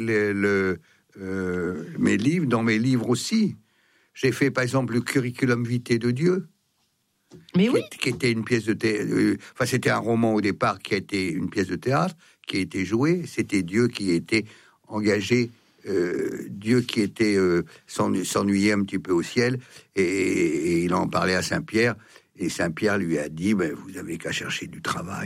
mes livres, dans mes livres aussi, j'ai fait, par exemple, le curriculum vitae de Dieu. Qui était une pièce de théâtre. C'était un roman au départ qui a été une pièce de théâtre, qui a été jouée. C'était Dieu qui était engagé, Dieu qui était s'ennuyait un petit peu au ciel, et il en parlait à Saint-Pierre, et Saint-Pierre lui a dit vous avez qu'à chercher du travail.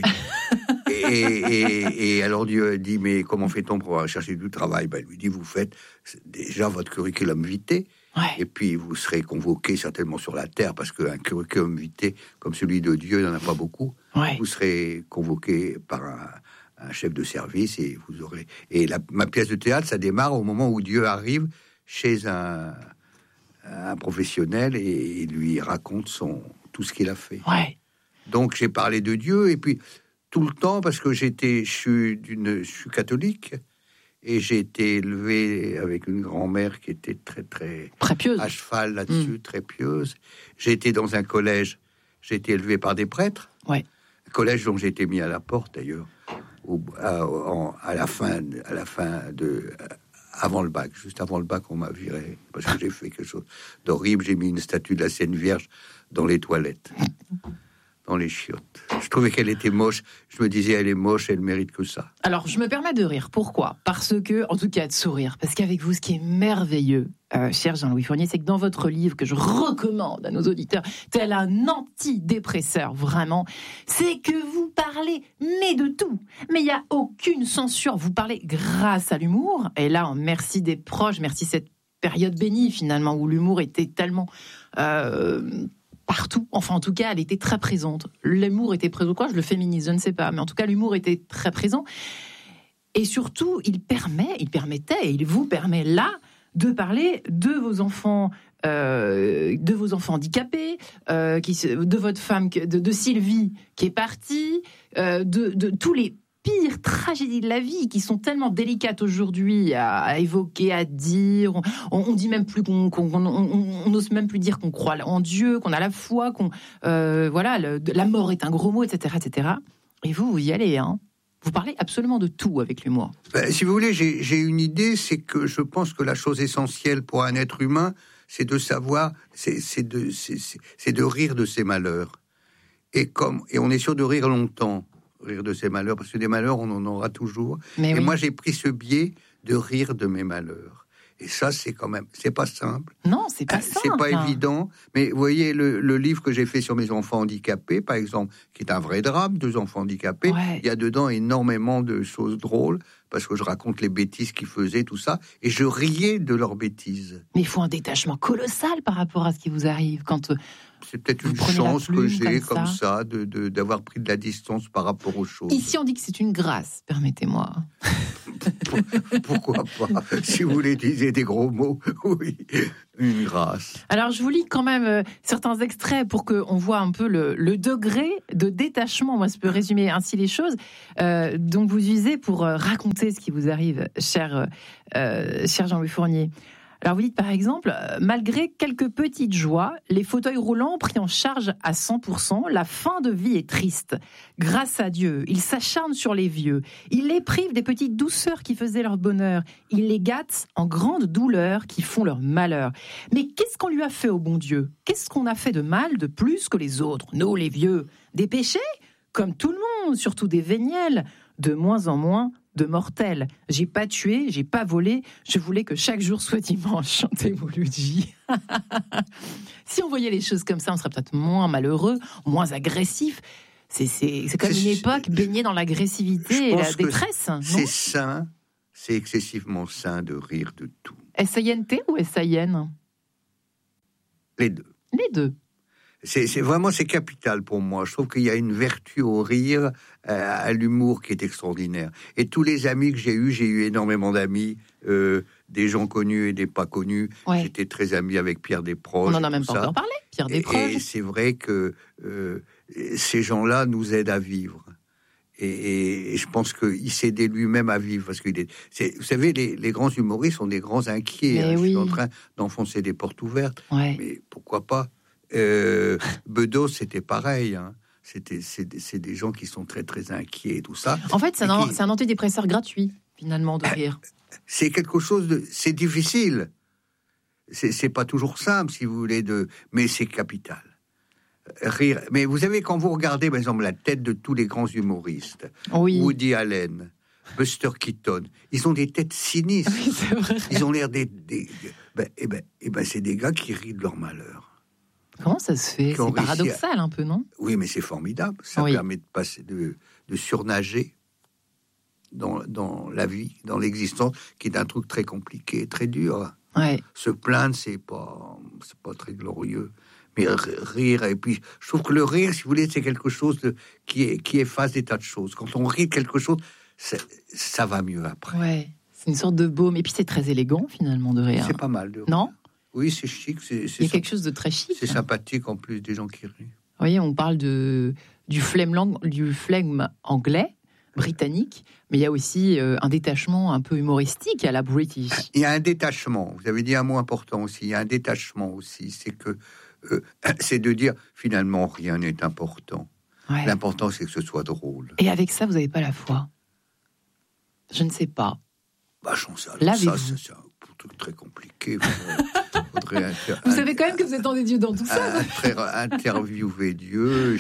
et alors Dieu a dit mais comment fait-on pour chercher du travail? Il lui dit vous faites déjà votre curriculum vitae. Ouais. Et puis vous serez convoqué certainement sur la terre, parce qu'un curriculum vitae comme celui de Dieu, il n'en a pas beaucoup. Ouais. Vous serez convoqué par un chef de service, et vous aurez. Et ma pièce de théâtre, ça démarre au moment où Dieu arrive chez un professionnel et il lui raconte tout ce qu'il a fait. Ouais. Donc j'ai parlé de Dieu, et puis tout le temps, parce que je suis catholique. Et j'ai été élevé avec une grand-mère qui était très, très pieuse, à cheval là-dessus, très pieuse. J'ai été dans un collège, j'ai été élevé par des prêtres. Ouais. Un collège dont j'ai été mis à la porte, d'ailleurs, à la fin avant le bac. Juste avant le bac, on m'a viré, parce que j'ai fait quelque chose d'horrible. J'ai mis une statue de la Sainte Vierge dans les toilettes. Dans les chiottes. Je trouvais qu'elle était moche. Je me disais, elle est moche, elle mérite que ça. Alors, je me permets de rire. Pourquoi ? Parce que, en tout cas, de sourire. Parce qu'avec vous, ce qui est merveilleux, cher Jean-Louis Fournier, c'est que dans votre livre, que je recommande à nos auditeurs, tel un antidépresseur, vraiment, c'est que vous parlez, mais de tout. Mais il n'y a aucune censure. Vous parlez grâce à l'humour. Et là, merci des proches, merci cette période bénie, finalement, où l'humour était tellement... partout, enfin en tout cas elle était très présente, l'humour était présent, quoi, je le féminise, je ne sais pas, mais en tout cas l'humour était très présent, et surtout il permettait, et il vous permet là de parler de vos enfants handicapés, de votre femme, de Sylvie qui est partie, de tous les pires tragédies de la vie qui sont tellement délicates aujourd'hui à évoquer, à dire. On dit même plus on n'ose même plus dire qu'on croit en Dieu, qu'on a la foi, la mort est un gros mot, etc., etc. Et vous y allez, hein. Vous parlez absolument de tout avec l'humour. Si vous voulez, j'ai une idée, c'est que je pense que la chose essentielle pour un être humain, c'est de savoir, c'est de rire de ses malheurs. Et on est sûr de rire longtemps. Rire de ses malheurs, parce que des malheurs, on en aura toujours. Moi, j'ai pris ce biais de rire de mes malheurs. Et ça, c'est pas simple. Non, c'est pas simple. C'est pas évident. Mais vous voyez, le livre que j'ai fait sur mes enfants handicapés, par exemple, qui est un vrai drame, 2 enfants handicapés, il y a dedans énormément de choses drôles, parce que je raconte les bêtises qu'ils faisaient, tout ça, et je riais de leurs bêtises. Mais il faut un détachement colossal par rapport à ce qui vous arrive. C'est peut-être une chance que j'ai comme ça, d'avoir pris de la distance par rapport aux choses. Ici, on dit que c'est une grâce, permettez-moi. Pourquoi pas? Si vous voulez utiliser des gros mots, oui, une grâce. Alors, je vous lis quand même certains extraits pour qu'on voit un peu le degré de détachement. Moi, je peux résumer ainsi les choses. Donc, vous usez pour raconter ce qui vous arrive, cher Jean-Louis Fournier. Alors vous dites par exemple, malgré quelques petites joies, les fauteuils roulants pris en charge à 100%, la fin de vie est triste. Grâce à Dieu, il s'acharne sur les vieux. Il les prive des petites douceurs qui faisaient leur bonheur. Il les gâte en grandes douleurs qui font leur malheur. Mais qu'est-ce qu'on lui a fait au bon Dieu? Qu'est-ce qu'on a fait de mal de plus que les autres, nous les vieux? Des péchés? Comme tout le monde, surtout des véniels. De moins en moins de mortels. J'ai pas tué, j'ai pas volé, je voulais que chaque jour soit dimanche. Chantez Mouloudji. Si on voyait les choses comme ça, on serait peut-être moins malheureux, moins agressif. C'est comme une époque baignée dans l'agressivité et la détresse. C'est sain, c'est excessivement sain de rire de tout. S-A-I-N-T ou S-A-I-N? Les deux. Les deux. C'est vraiment, c'est capital pour moi. Je trouve qu'il y a une vertu au rire, à l'humour qui est extraordinaire. Et tous les amis que j'ai eu énormément d'amis, des gens connus et des pas connus. Ouais. J'étais très ami avec Pierre Desproges. On en a même pas encore parlé, Pierre Desproges. Et c'est vrai que ces gens-là nous aident à vivre. Et je pense qu'il s'aidait lui-même à vivre. Parce que vous savez, les grands humoristes sont des grands inquiets. Hein. Oui. Je suis en train d'enfoncer des portes ouvertes. Ouais. Mais pourquoi pas? Bedos, c'était pareil. Hein. C'est des gens qui sont très très inquiets et tout ça. En fait, c'est un antidépresseur gratuit, finalement, de rire. C'est quelque chose de... C'est difficile. C'est pas toujours simple, si vous voulez, mais c'est capital. Rire. Mais vous savez, quand vous regardez, par exemple, la tête de tous les grands humoristes, oui. Woody Allen, Buster Keaton, ils ont des têtes sinistres. Oui, c'est vrai. Ils ont l'air c'est des gars qui rient de leur malheur. Comment ça se fait? C'est paradoxal un peu, non? Oui, mais c'est formidable. Ça permet de passer, de surnager dans la vie, dans l'existence, qui est un truc très compliqué, très dur. Ouais. Se plaindre, c'est pas très glorieux. Mais rire, et puis je trouve que le rire, si vous voulez, c'est quelque chose qui efface des tas de choses. Quand on rit de quelque chose, ça va mieux après. Ouais, c'est une sorte de baume. Et puis c'est très élégant finalement de rire. C'est pas mal de rire. Non? Oui, c'est chic. Il y a quelque chose de très chic. C'est sympathique en plus des gens qui rient. Vous voyez, on parle du flegme anglais, britannique, mais il y a aussi un détachement un peu humoristique à la British. Il y a un détachement. Vous avez dit un mot important aussi. Il y a un détachement aussi. C'est de dire finalement rien n'est important. Ouais. L'important c'est que ce soit drôle. Et avec ça, vous n'avez pas la foi? Je ne sais pas. J'en sais rien. Ça, c'est un truc très compliqué. Vous savez quand même que vous êtes en des dieux dans tout ça. Interviewer Dieu.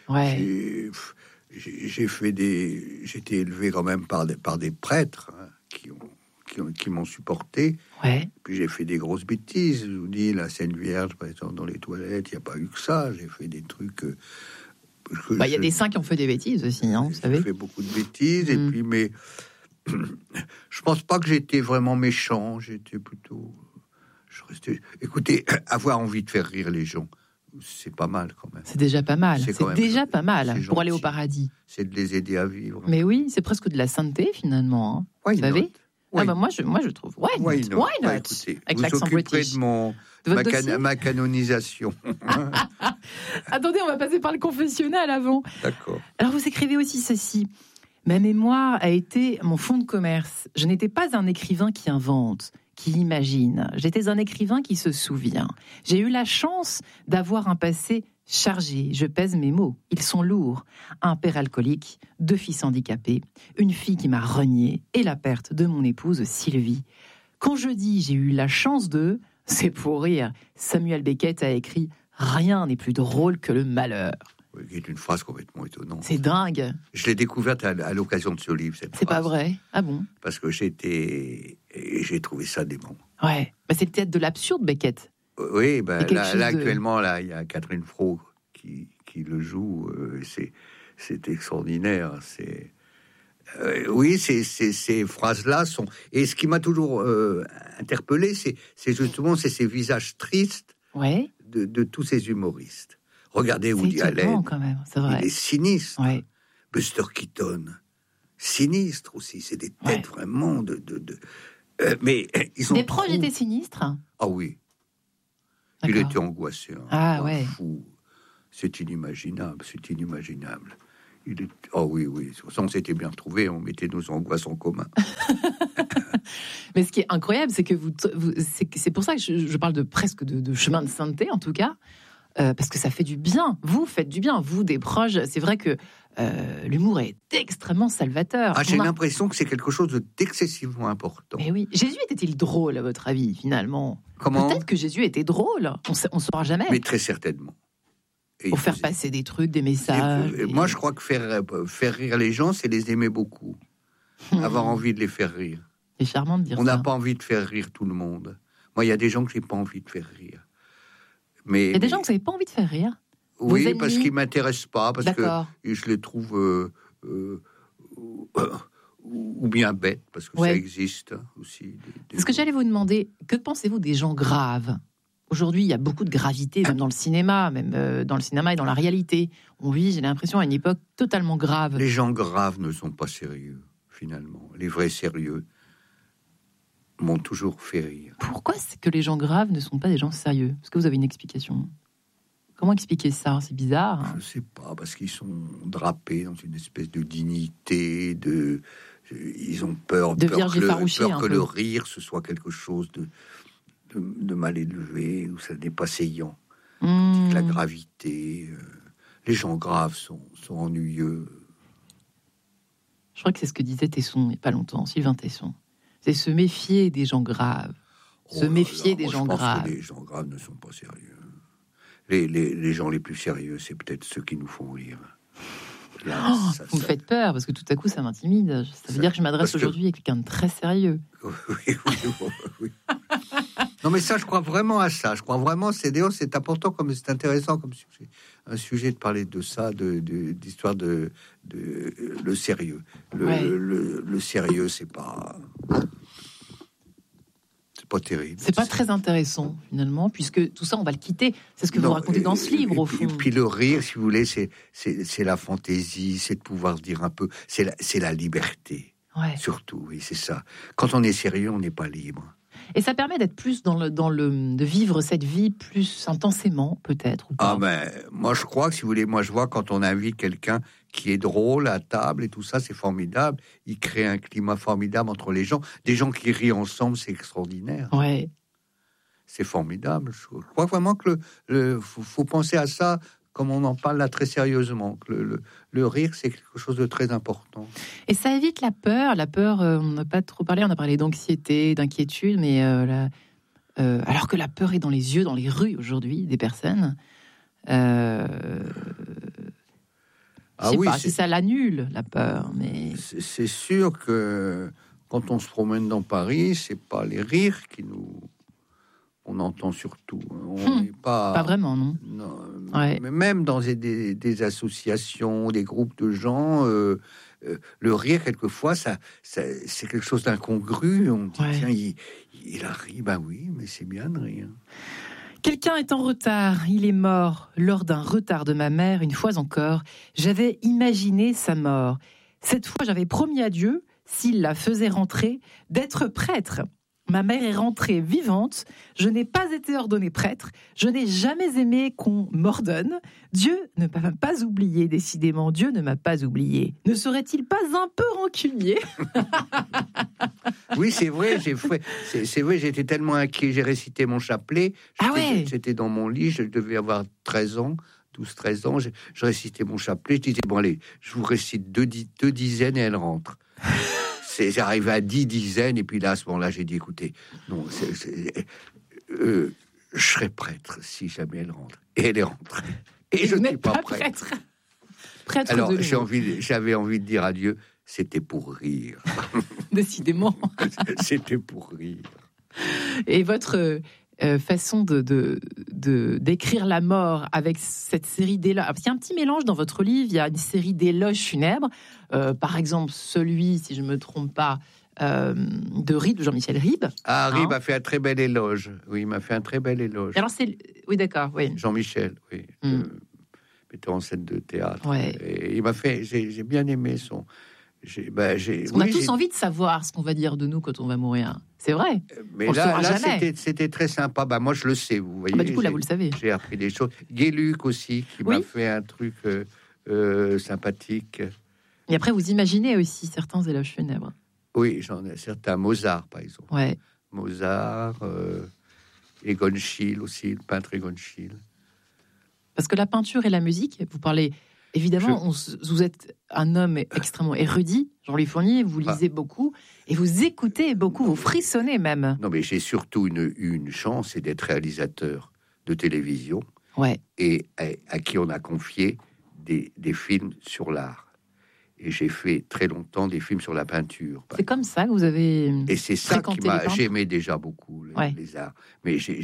J'étais élevé quand même par des prêtres qui m'ont supporté. Ouais. Puis j'ai fait des grosses bêtises. Je vous dis, la Sainte Vierge, par exemple, dans les toilettes, il n'y a pas eu que ça. J'ai fait des trucs. Il y a des saints qui ont fait des bêtises aussi, hein, vous savez. J'ai fait beaucoup de bêtises, et puis, mais je pense pas que j'étais vraiment méchant. J'étais plutôt. Écoutez, avoir envie de faire rire les gens, c'est pas mal quand même. C'est déjà pas mal. C'est déjà pas mal pour aller au paradis. C'est de les aider à vivre. Mais oui, c'est presque de la sainteté finalement. Hein. Vous savez? Moi, je trouve. Why not? Écoutez, avec l'accent british. De ma canonisation. Attendez, on va passer par le confessionnal avant. D'accord. Alors, vous écrivez aussi ceci. Ma mémoire a été mon fonds de commerce. Je n'étais pas un écrivain qui invente, qui imagine. J'étais un écrivain qui se souvient. J'ai eu la chance d'avoir un passé chargé. Je pèse mes mots. Ils sont lourds. Un père alcoolique, 2 fils handicapés, une fille qui m'a renié et la perte de mon épouse Sylvie. Quand je dis j'ai eu la chance de, c'est pour rire. Samuel Beckett a écrit « Rien n'est plus drôle que le malheur ». C'est une phrase complètement étonnante. C'est dingue. Je l'ai découverte à l'occasion de ce livre, cette phrase. C'est pas vrai? Ah bon? Parce que j'ai trouvé ça dément. Ouais, c'est le théâtre de l'absurde, Beckett. Oui, actuellement, là, il y a Catherine Fro qui le joue. C'est extraordinaire. Oui, ces phrases-là sont... Et ce qui m'a toujours interpellé, c'est justement ces visages tristes de tous ces humoristes. Regardez Woody Allen, quand même, c'est vrai. Il est sinistre. Ouais. Buster Keaton, sinistre aussi. C'est des têtes vraiment mais ils ont... Des proches étaient sinistres. Ah oui. D'accord. Il était angoissé. Fou. C'est inimaginable. Oh oui. Ça, on s'était bien retrouvés, on mettait nos angoisses en commun. Mais ce qui est incroyable, c'est que c'est pour ça que je parle presque de chemin de sainteté, en tout cas, parce que ça fait du bien. Vous faites du bien, vous, des proches. C'est vrai que l'humour est extrêmement salvateur. J'ai l'impression que c'est quelque chose d'excessivement important. Mais oui. Jésus était-il drôle, à votre avis, finalement? Comment? Peut-être que Jésus était drôle. On ne saura jamais. Mais très certainement. Pour faire passer des trucs, des messages. Moi, je crois que faire rire les gens, c'est les aimer beaucoup. Avoir envie de les faire rire. C'est charmant de dire ça. On n'a pas envie de faire rire tout le monde. Moi, il y a des gens que j'ai pas envie de faire rire. Il y a des gens que vous n'avez pas envie de faire rire? Oui, parce qu'ils ne m'intéressent pas, parce que je les trouve ou bien bêtes, parce que ça existe aussi. C'est ce que j'allais vous demander. Que pensez-vous des gens graves? Aujourd'hui, il y a beaucoup de gravité, même dans le cinéma, et dans la réalité. On vit, j'ai l'impression, à une époque totalement grave. Les gens graves ne sont pas sérieux, finalement. Les vrais sérieux m'ont toujours fait rire. Pourquoi c'est que les gens graves ne sont pas des gens sérieux? Est-ce que vous avez une explication? Comment expliquer ça? C'est bizarre. Je ne sais pas, parce qu'ils sont drapés dans une espèce de dignité, ils ont peur que le rire, ce soit quelque chose de mal élevé, ou ça n'est pas saillant. La gravité, les gens graves sont ennuyeux. Je crois que c'est ce que disait Tesson il n'y a pas longtemps, Sylvain Tesson. C'est se méfier des gens graves. Des gens graves. Que les gens graves ne sont pas sérieux. Les gens les plus sérieux, c'est peut-être ceux qui nous font rire. Là, vous me faites peur, parce que tout à coup, ça m'intimide. Ça veut dire que je m'adresse aujourd'hui à quelqu'un de très sérieux. Oui. Non, mais ça, je crois vraiment à ça. Je crois vraiment, c'est important, comme c'est intéressant comme sujet. Un sujet de parler de ça, d'histoire de le sérieux. Le sérieux, c'est pas terrible. C'est pas très intéressant, finalement, puisque tout ça, on va le quitter. C'est ce que vous racontez dans ce livre, au fond. Et puis le rire, si vous voulez, c'est la fantaisie, c'est de pouvoir dire un peu, c'est la liberté. Surtout, oui, c'est ça. Quand on est sérieux, on n'est pas libre. Et ça permet d'être plus de vivre cette vie plus intensément, peut-être, ou pas. Moi, je crois que, si vous voulez, je vois quand on invite quelqu'un qui est drôle à table et tout ça, c'est formidable. Il crée un climat formidable entre les gens. Des gens qui rient ensemble, c'est extraordinaire. Ouais. C'est formidable. Je crois vraiment que faut penser à ça comme on en parle là très sérieusement. Le rire, c'est quelque chose de très important. Et ça évite la peur. La peur, on n'a pas trop parlé. On a parlé d'anxiété, d'inquiétude, mais alors que la peur est dans les yeux, dans les rues aujourd'hui des personnes. Je sais pas si ça l'annule, la peur, mais... C'est sûr que quand on se promène dans Paris, c'est pas les rires on entend surtout. On n'est pas vraiment, non. Mais même dans des associations, des groupes de gens, le rire, quelquefois, c'est quelque chose d'incongru. On dit, tiens, il a ri. Oui, mais c'est bien de rire. Quelqu'un est en retard, il est mort. Lors d'un retard de ma mère, une fois encore, j'avais imaginé sa mort. Cette fois, j'avais promis à Dieu, s'il la faisait rentrer, d'être prêtre. Ma mère est rentrée vivante, je n'ai pas été ordonné prêtre, je n'ai jamais aimé qu'on m'ordonne. Dieu ne m'a pas oublié, décidément, Dieu ne m'a pas oublié. Ne serait-il pas un peu rancunier? Oui, c'est vrai, c'est vrai, j'étais tellement inquiet, j'ai récité mon chapelet, j'étais dans mon lit, je devais avoir 13 ans, 12-13 ans, je récitais mon chapelet, je disais, bon allez, je vous récite deux dizaines et elle rentre. J'arrivais à 10 dizaines, et puis là, à ce moment-là, j'ai dit, écoutez, non, je serai prêtre si jamais elle rentre. Et elle est rentrée. Et je n'étais pas prêtre. Alors, j'avais envie de dire à Dieu, c'était pour rire. Décidément. C'était pour rire. Et votre façon de d'écrire la mort avec cette série d'éloges. Il y a un petit mélange dans votre livre, il y a une série d'éloges funèbres. Par exemple, celui, si je ne me trompe pas, de Ribes, de Jean-Michel Ribes. Ah, Ribes a fait un très bel éloge. Oui, il m'a fait un très bel éloge. Alors, oui, d'accord, oui. Jean-Michel, oui. Metteur en scène de théâtre. Ouais. Et il m'a fait... J'ai bien aimé son... On a tous envie de savoir ce qu'on va dire de nous quand on va mourir. C'est vrai. Mais là c'était très sympa. Moi, je le sais, vous voyez. Du coup, là, vous le savez. J'ai appris des choses. Guéluc aussi, qui m'a fait un truc sympathique. Et après, vous imaginez aussi certains éloges funèbres. Oui, j'en ai certains. Mozart, par exemple. Ouais. Mozart, Egon Schiele aussi, le peintre Egon Schiele. Parce que la peinture et la musique, vous parlez... Évidemment, vous êtes un homme extrêmement érudit, Jean-Louis Fournier, vous lisez beaucoup, et vous écoutez beaucoup, vous frissonnez même. Non, mais j'ai surtout une chance, c'est d'être réalisateur de télévision, et à qui on a confié des films sur l'art. Et j'ai fait très longtemps des films sur la peinture. C'est comme ça que vous avez... Et c'est ça qui m'a... J'aimais déjà beaucoup les arts. Mais j'ai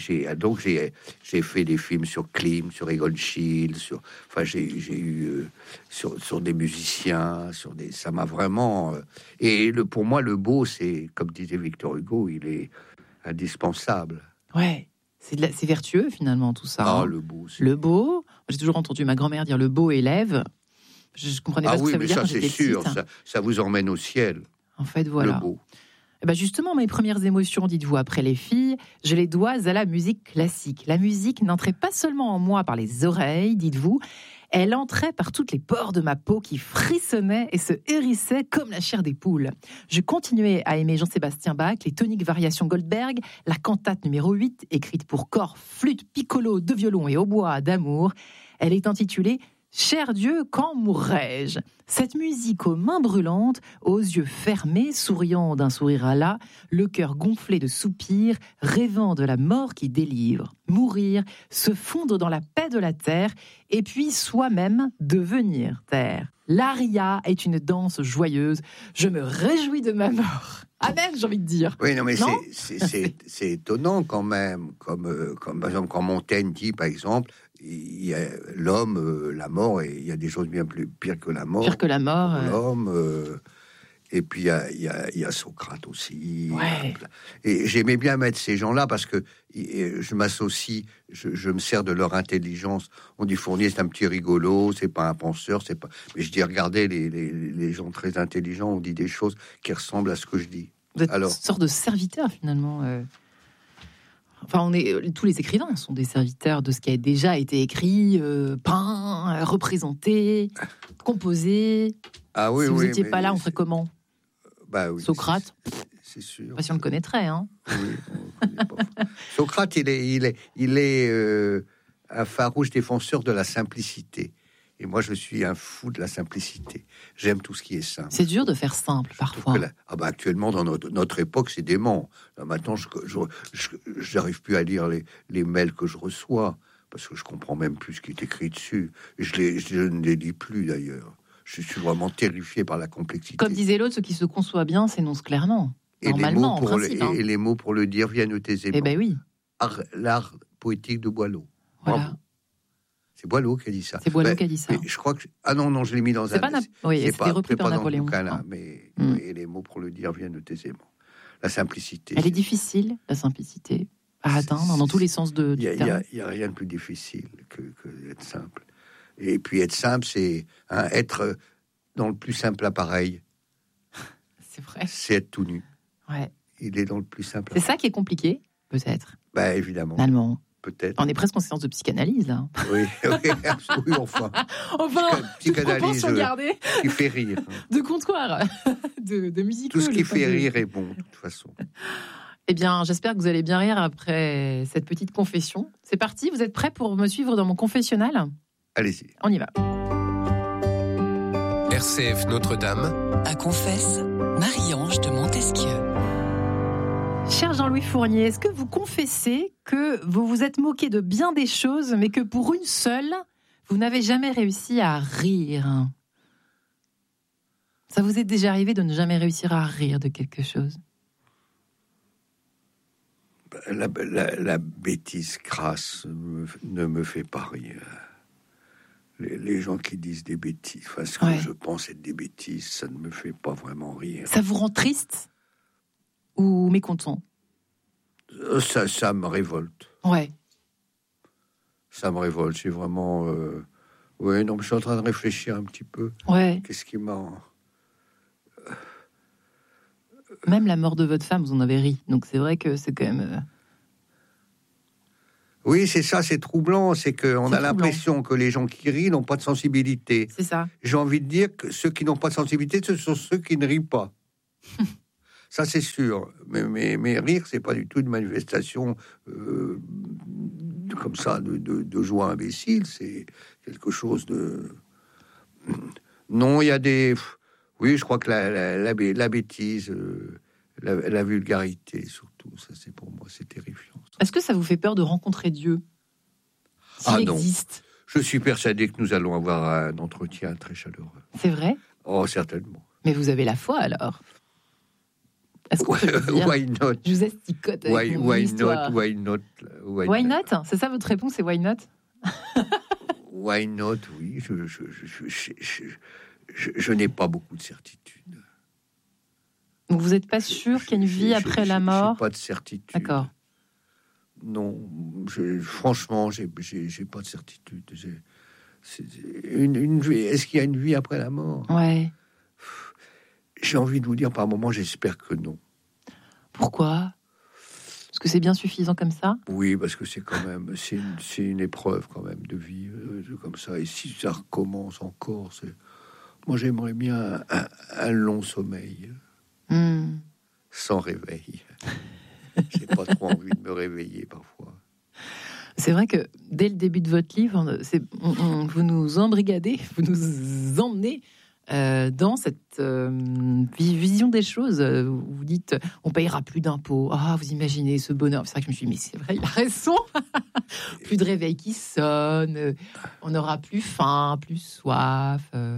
fait des films sur Klimt, sur Egon Schiele, j'ai eu sur des musiciens, ça m'a vraiment... Et pour moi, le beau, c'est, comme disait Victor Hugo, il est indispensable. Ouais, c'est vertueux finalement tout ça. Ah, le beau. Le beau, j'ai toujours entendu ma grand-mère dire le beau élève. Je comprenais pas ce que ça veut dire quand j'étais petite. Ah oui, mais ça, c'est sûr, ça vous emmène au ciel. En fait, voilà. Le beau. Et ben justement, mes premières émotions, dites-vous, après les filles, je les dois à la musique classique. La musique n'entrait pas seulement en moi par les oreilles, dites-vous, elle entrait par toutes les pores de ma peau qui frissonnaient et se hérissaient comme la chair des poules. Je continuais à aimer Jean-Sébastien Bach, les toniques variations Goldberg, la cantate numéro 8, écrite pour corps, flûte, piccolo, deux violons et hautbois d'amour. Elle est intitulée « Cher Dieu, quand mourrai-je » Cette musique aux mains brûlantes, aux yeux fermés, souriant d'un sourire à la, le cœur gonflé de soupirs, rêvant de la mort qui délivre. Mourir, se fondre dans la paix de la terre, et puis soi-même devenir terre. L'aria est une danse joyeuse. Je me réjouis de ma mort. Amen, j'ai envie de dire. Oui, non, mais c'est étonnant quand même. Comme par exemple, quand Montaigne dit, par exemple, il y a l'homme, la mort, et il y a des choses bien plus pires que la mort. Pire que la mort. L'homme. Et puis il y a Socrate aussi. Ouais. Et j'aimais bien mettre ces gens-là parce que je m'associe, je me sers de leur intelligence. On dit Fournier, c'est un petit rigolo, c'est pas un penseur, c'est pas. Mais je dis, regardez les gens très intelligents, on dit des choses qui ressemblent à ce que je dis. Vous êtes une sorte de serviteur finalement. Enfin, tous les écrivains sont des serviteurs de ce qui a déjà été écrit, peint, représenté, composé. Ah oui, si vous n'étiez pas là, on ferait comment? Oui, Socrate. C'est sûr. Si on le connaîtrait, hein. Oui, Socrate, il est un farouche défenseur de la simplicité. Et moi, je suis un fou de la simplicité. J'aime tout ce qui est simple. C'est dur de faire simple, parfois. Actuellement, dans notre époque, c'est dément. Là, maintenant, je n'arrive plus à lire les mails que je reçois, parce que je comprends même plus ce qui est écrit dessus. Je ne les lis plus, d'ailleurs. Je suis vraiment terrifié par la complexité. Comme disait l'autre, ce qui se conçoit bien s'énonce clairement. Et normalement, en principe. Et les mots pour le dire viennent aisément. Eh ben oui. L'art poétique de Boileau. Voilà. Bravo. C'est Boileau qui a dit ça. C'est Boileau qui a dit ça. Je crois que... Ah non, je l'ai mis dans c'est un... Oui, c'était repris par Napoléon. Mais et les mots pour le dire viennent aisément. La simplicité. Elle est difficile, la simplicité, à atteindre dans tous les sens du terme. Il n'y a rien de plus difficile que d'être simple. Et puis être simple, c'est être dans le plus simple appareil. C'est vrai. C'est être tout nu. Ouais. Il est dans le plus simple. C'est ça qui est compliqué, peut-être. Évidemment. Finalement. Peut-être. On est presque en séance de psychanalyse, là. Oui, enfin. Psychanalyse qui fait rire. De comptoir, de musique. Tout ce qui fait rire est bon, de toute façon. Eh bien, j'espère que vous allez bien rire après cette petite confession. C'est parti, vous êtes prêts pour me suivre dans mon confessionnal ? Allez-y. On y va. RCF Notre-Dame. À confesse, Marie-Ange de Montesquieu. Cher Jean-Louis Fournier, est-ce que vous confessez que vous vous êtes moqué de bien des choses, mais que pour une seule, vous n'avez jamais réussi à rire ? Ça vous est déjà arrivé de ne jamais réussir à rire de quelque chose ? La bêtise crasse ne me fait pas rire. Les gens qui disent des bêtises, enfin, ce que je pense être des bêtises, ça ne me fait pas vraiment rire. Ça vous rend triste ou mécontent? Ça me révolte. Ouais. Ça me révolte. C'est vraiment... Oui, non, mais je suis en train de réfléchir un petit peu. Ouais. Qu'est-ce qui m'a... Même la mort de votre femme, vous en avez ri. Donc c'est vrai que c'est quand même... Oui, c'est ça, c'est troublant. C'est qu'on a l'impression que les gens qui rient n'ont pas de sensibilité. C'est ça. J'ai envie de dire que ceux qui n'ont pas de sensibilité, ce sont ceux qui ne rient pas. Ça, c'est sûr. Mais rire, c'est pas du tout une manifestation comme ça de joie imbécile. C'est quelque chose de... Non, il y a des... Oui, je crois que la bêtise, la vulgarité, surtout, ça, c'est pour moi, c'est terrifiant. Est-ce que ça vous fait peur de rencontrer Dieu? S'il existe. Non. Je suis persuadé que nous allons avoir un entretien très chaleureux. C'est vrai? Oh, certainement. Mais vous avez la foi, alors? Est-ce qu'on peut dire? Why not? Je vous esticote avec why not? Why not? C'est ça votre réponse, c'est why not? Why not? Oui, je n'ai pas beaucoup de certitude. Donc vous n'êtes pas sûr qu'il y a une vie après la mort? Pas de certitude. D'accord. Non, franchement, j'ai pas de certitude. Est-ce qu'il y a une vie après la mort? Ouais. J'ai envie de vous dire par moment, j'espère que non. Pourquoi? Parce que c'est bien suffisant comme ça? Oui, parce que c'est quand même, c'est une épreuve quand même de vie comme ça. Et si ça recommence encore, moi j'aimerais bien un long sommeil, sans réveil. J'ai pas trop envie de me réveiller parfois. C'est vrai que dès le début de votre livre, vous nous embrigadez, vous nous emmenez dans cette vision des choses. Vous dites, on payera plus d'impôts. Ah, vous imaginez ce bonheur. C'est vrai que je me suis dit, mais c'est vrai, il a raison. Plus de réveil qui sonne, on n'aura plus faim, plus soif,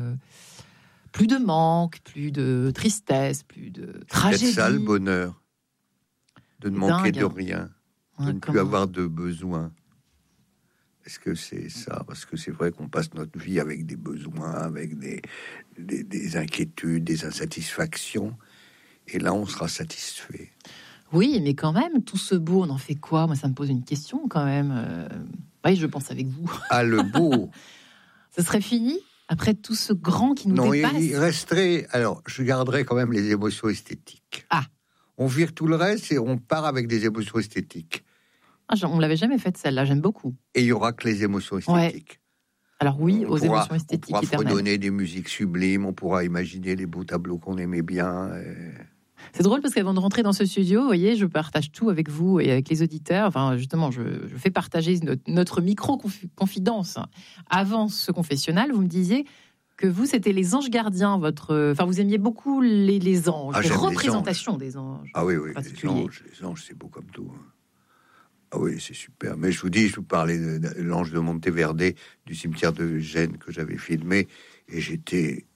plus de manque, plus de tristesse, plus de tragédie. C'est ça le bonheur, de ne manquer de rien, de ne plus avoir de besoin. Est-ce que c'est ça? Parce que c'est vrai qu'on passe notre vie avec des besoins, avec des inquiétudes, des insatisfactions. Et là, on sera satisfait. Oui, mais quand même, tout ce beau, on en fait quoi? Moi, ça me pose une question quand même. Oui, je pense avec vous. Ah, le beau. Ce serait fini après tout ce grand qui nous dépasse? Non, il resterait... Alors, je garderais quand même les émotions esthétiques. Ah. On vire tout le reste et on part avec des émotions esthétiques. Ah, on l'avait jamais faite celle-là, j'aime beaucoup. Et il y aura que les émotions esthétiques. Ouais. Alors oui, émotions esthétiques. On pourra fredonner des musiques sublimes, on pourra imaginer les beaux tableaux qu'on aimait bien. C'est drôle parce qu'avant de rentrer dans ce studio, vous voyez, je partage tout avec vous et avec les auditeurs. Enfin, justement, je fais partager notre micro-confidence. Avant ce confessionnal, vous me disiez que vous, c'était les anges gardiens. Enfin, vous aimiez beaucoup les anges, les représentations des anges. Ah oui, les anges, c'est beau comme tout. Ah oui, c'est super. Mais je vous parlais de l'ange de Monteverde, du cimetière de Gênes que j'avais filmé, et j'étais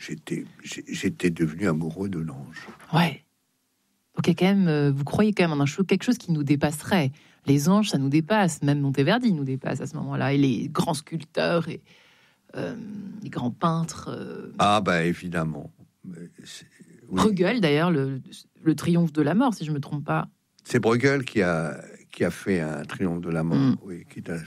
devenu amoureux de l'ange. Ouais. Donc il y a quand même, vous croyez quand même en quelque chose qui nous dépasserait. Les anges, ça nous dépasse. Même Monteverdi nous dépasse à ce moment-là. Et les grands sculpteurs et les grands peintres. Ah bah évidemment. Oui. Bruegel d'ailleurs, le triomphe de la mort, si je me trompe pas. C'est Bruegel qui a fait un triomphe de la mort. Oui,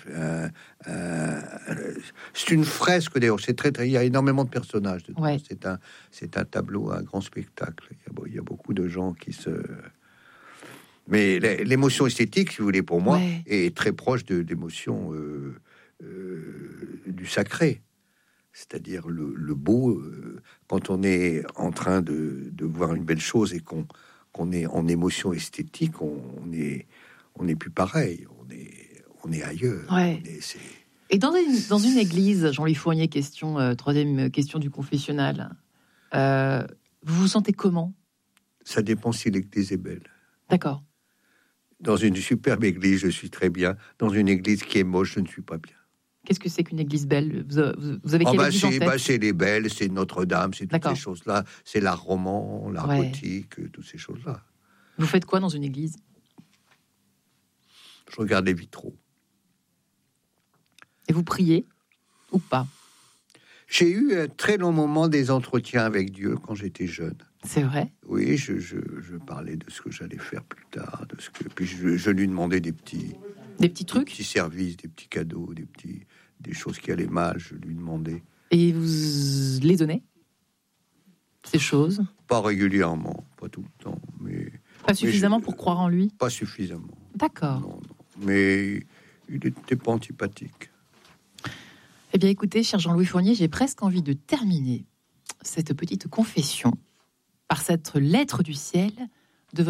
c'est une fresque d'ailleurs. C'est très, il y a énormément de personnages dedans. Ouais. C'est un tableau, un grand spectacle. Il y a beaucoup de gens qui se. Mais l'émotion esthétique, si vous voulez, pour moi, est très proche de l'émotion du sacré. C'est-à-dire le beau. Quand on est en train de voir une belle chose et qu'on est en émotion esthétique, on n'est plus pareil, on est ailleurs. Ouais. Et dans une église, Jean-Louis Fournier, troisième question du confessionnal, vous vous sentez comment? Ça dépend si l'église est belle. D'accord. Dans une superbe église, je suis très bien. Dans une église qui est moche, je ne suis pas bien. Qu'est-ce que c'est qu'une église belle? Vous avez quelle église en tête? C'est les belles, c'est Notre-Dame, c'est toutes ces choses-là. C'est l'art roman, l'art gothique, toutes ces choses-là. Vous faites quoi dans une église? Je regarde les vitraux. Et vous priez ou pas? J'ai eu un très long moment des entretiens avec Dieu quand j'étais jeune. C'est vrai? Oui, je parlais de ce que j'allais faire plus tard, puis je lui demandais des petits trucs, des petits services, des petits cadeaux, des choses qui allaient mal. Je lui demandais. Et vous les donnez, ces choses? Pas régulièrement, pas tout le temps, mais pas suffisamment pour croire en lui. Pas suffisamment. D'accord. Non. Mais il n'était pas antipathique. Eh bien, écoutez, cher Jean-Louis Fournier, j'ai presque envie de terminer cette petite confession par cette lettre du ciel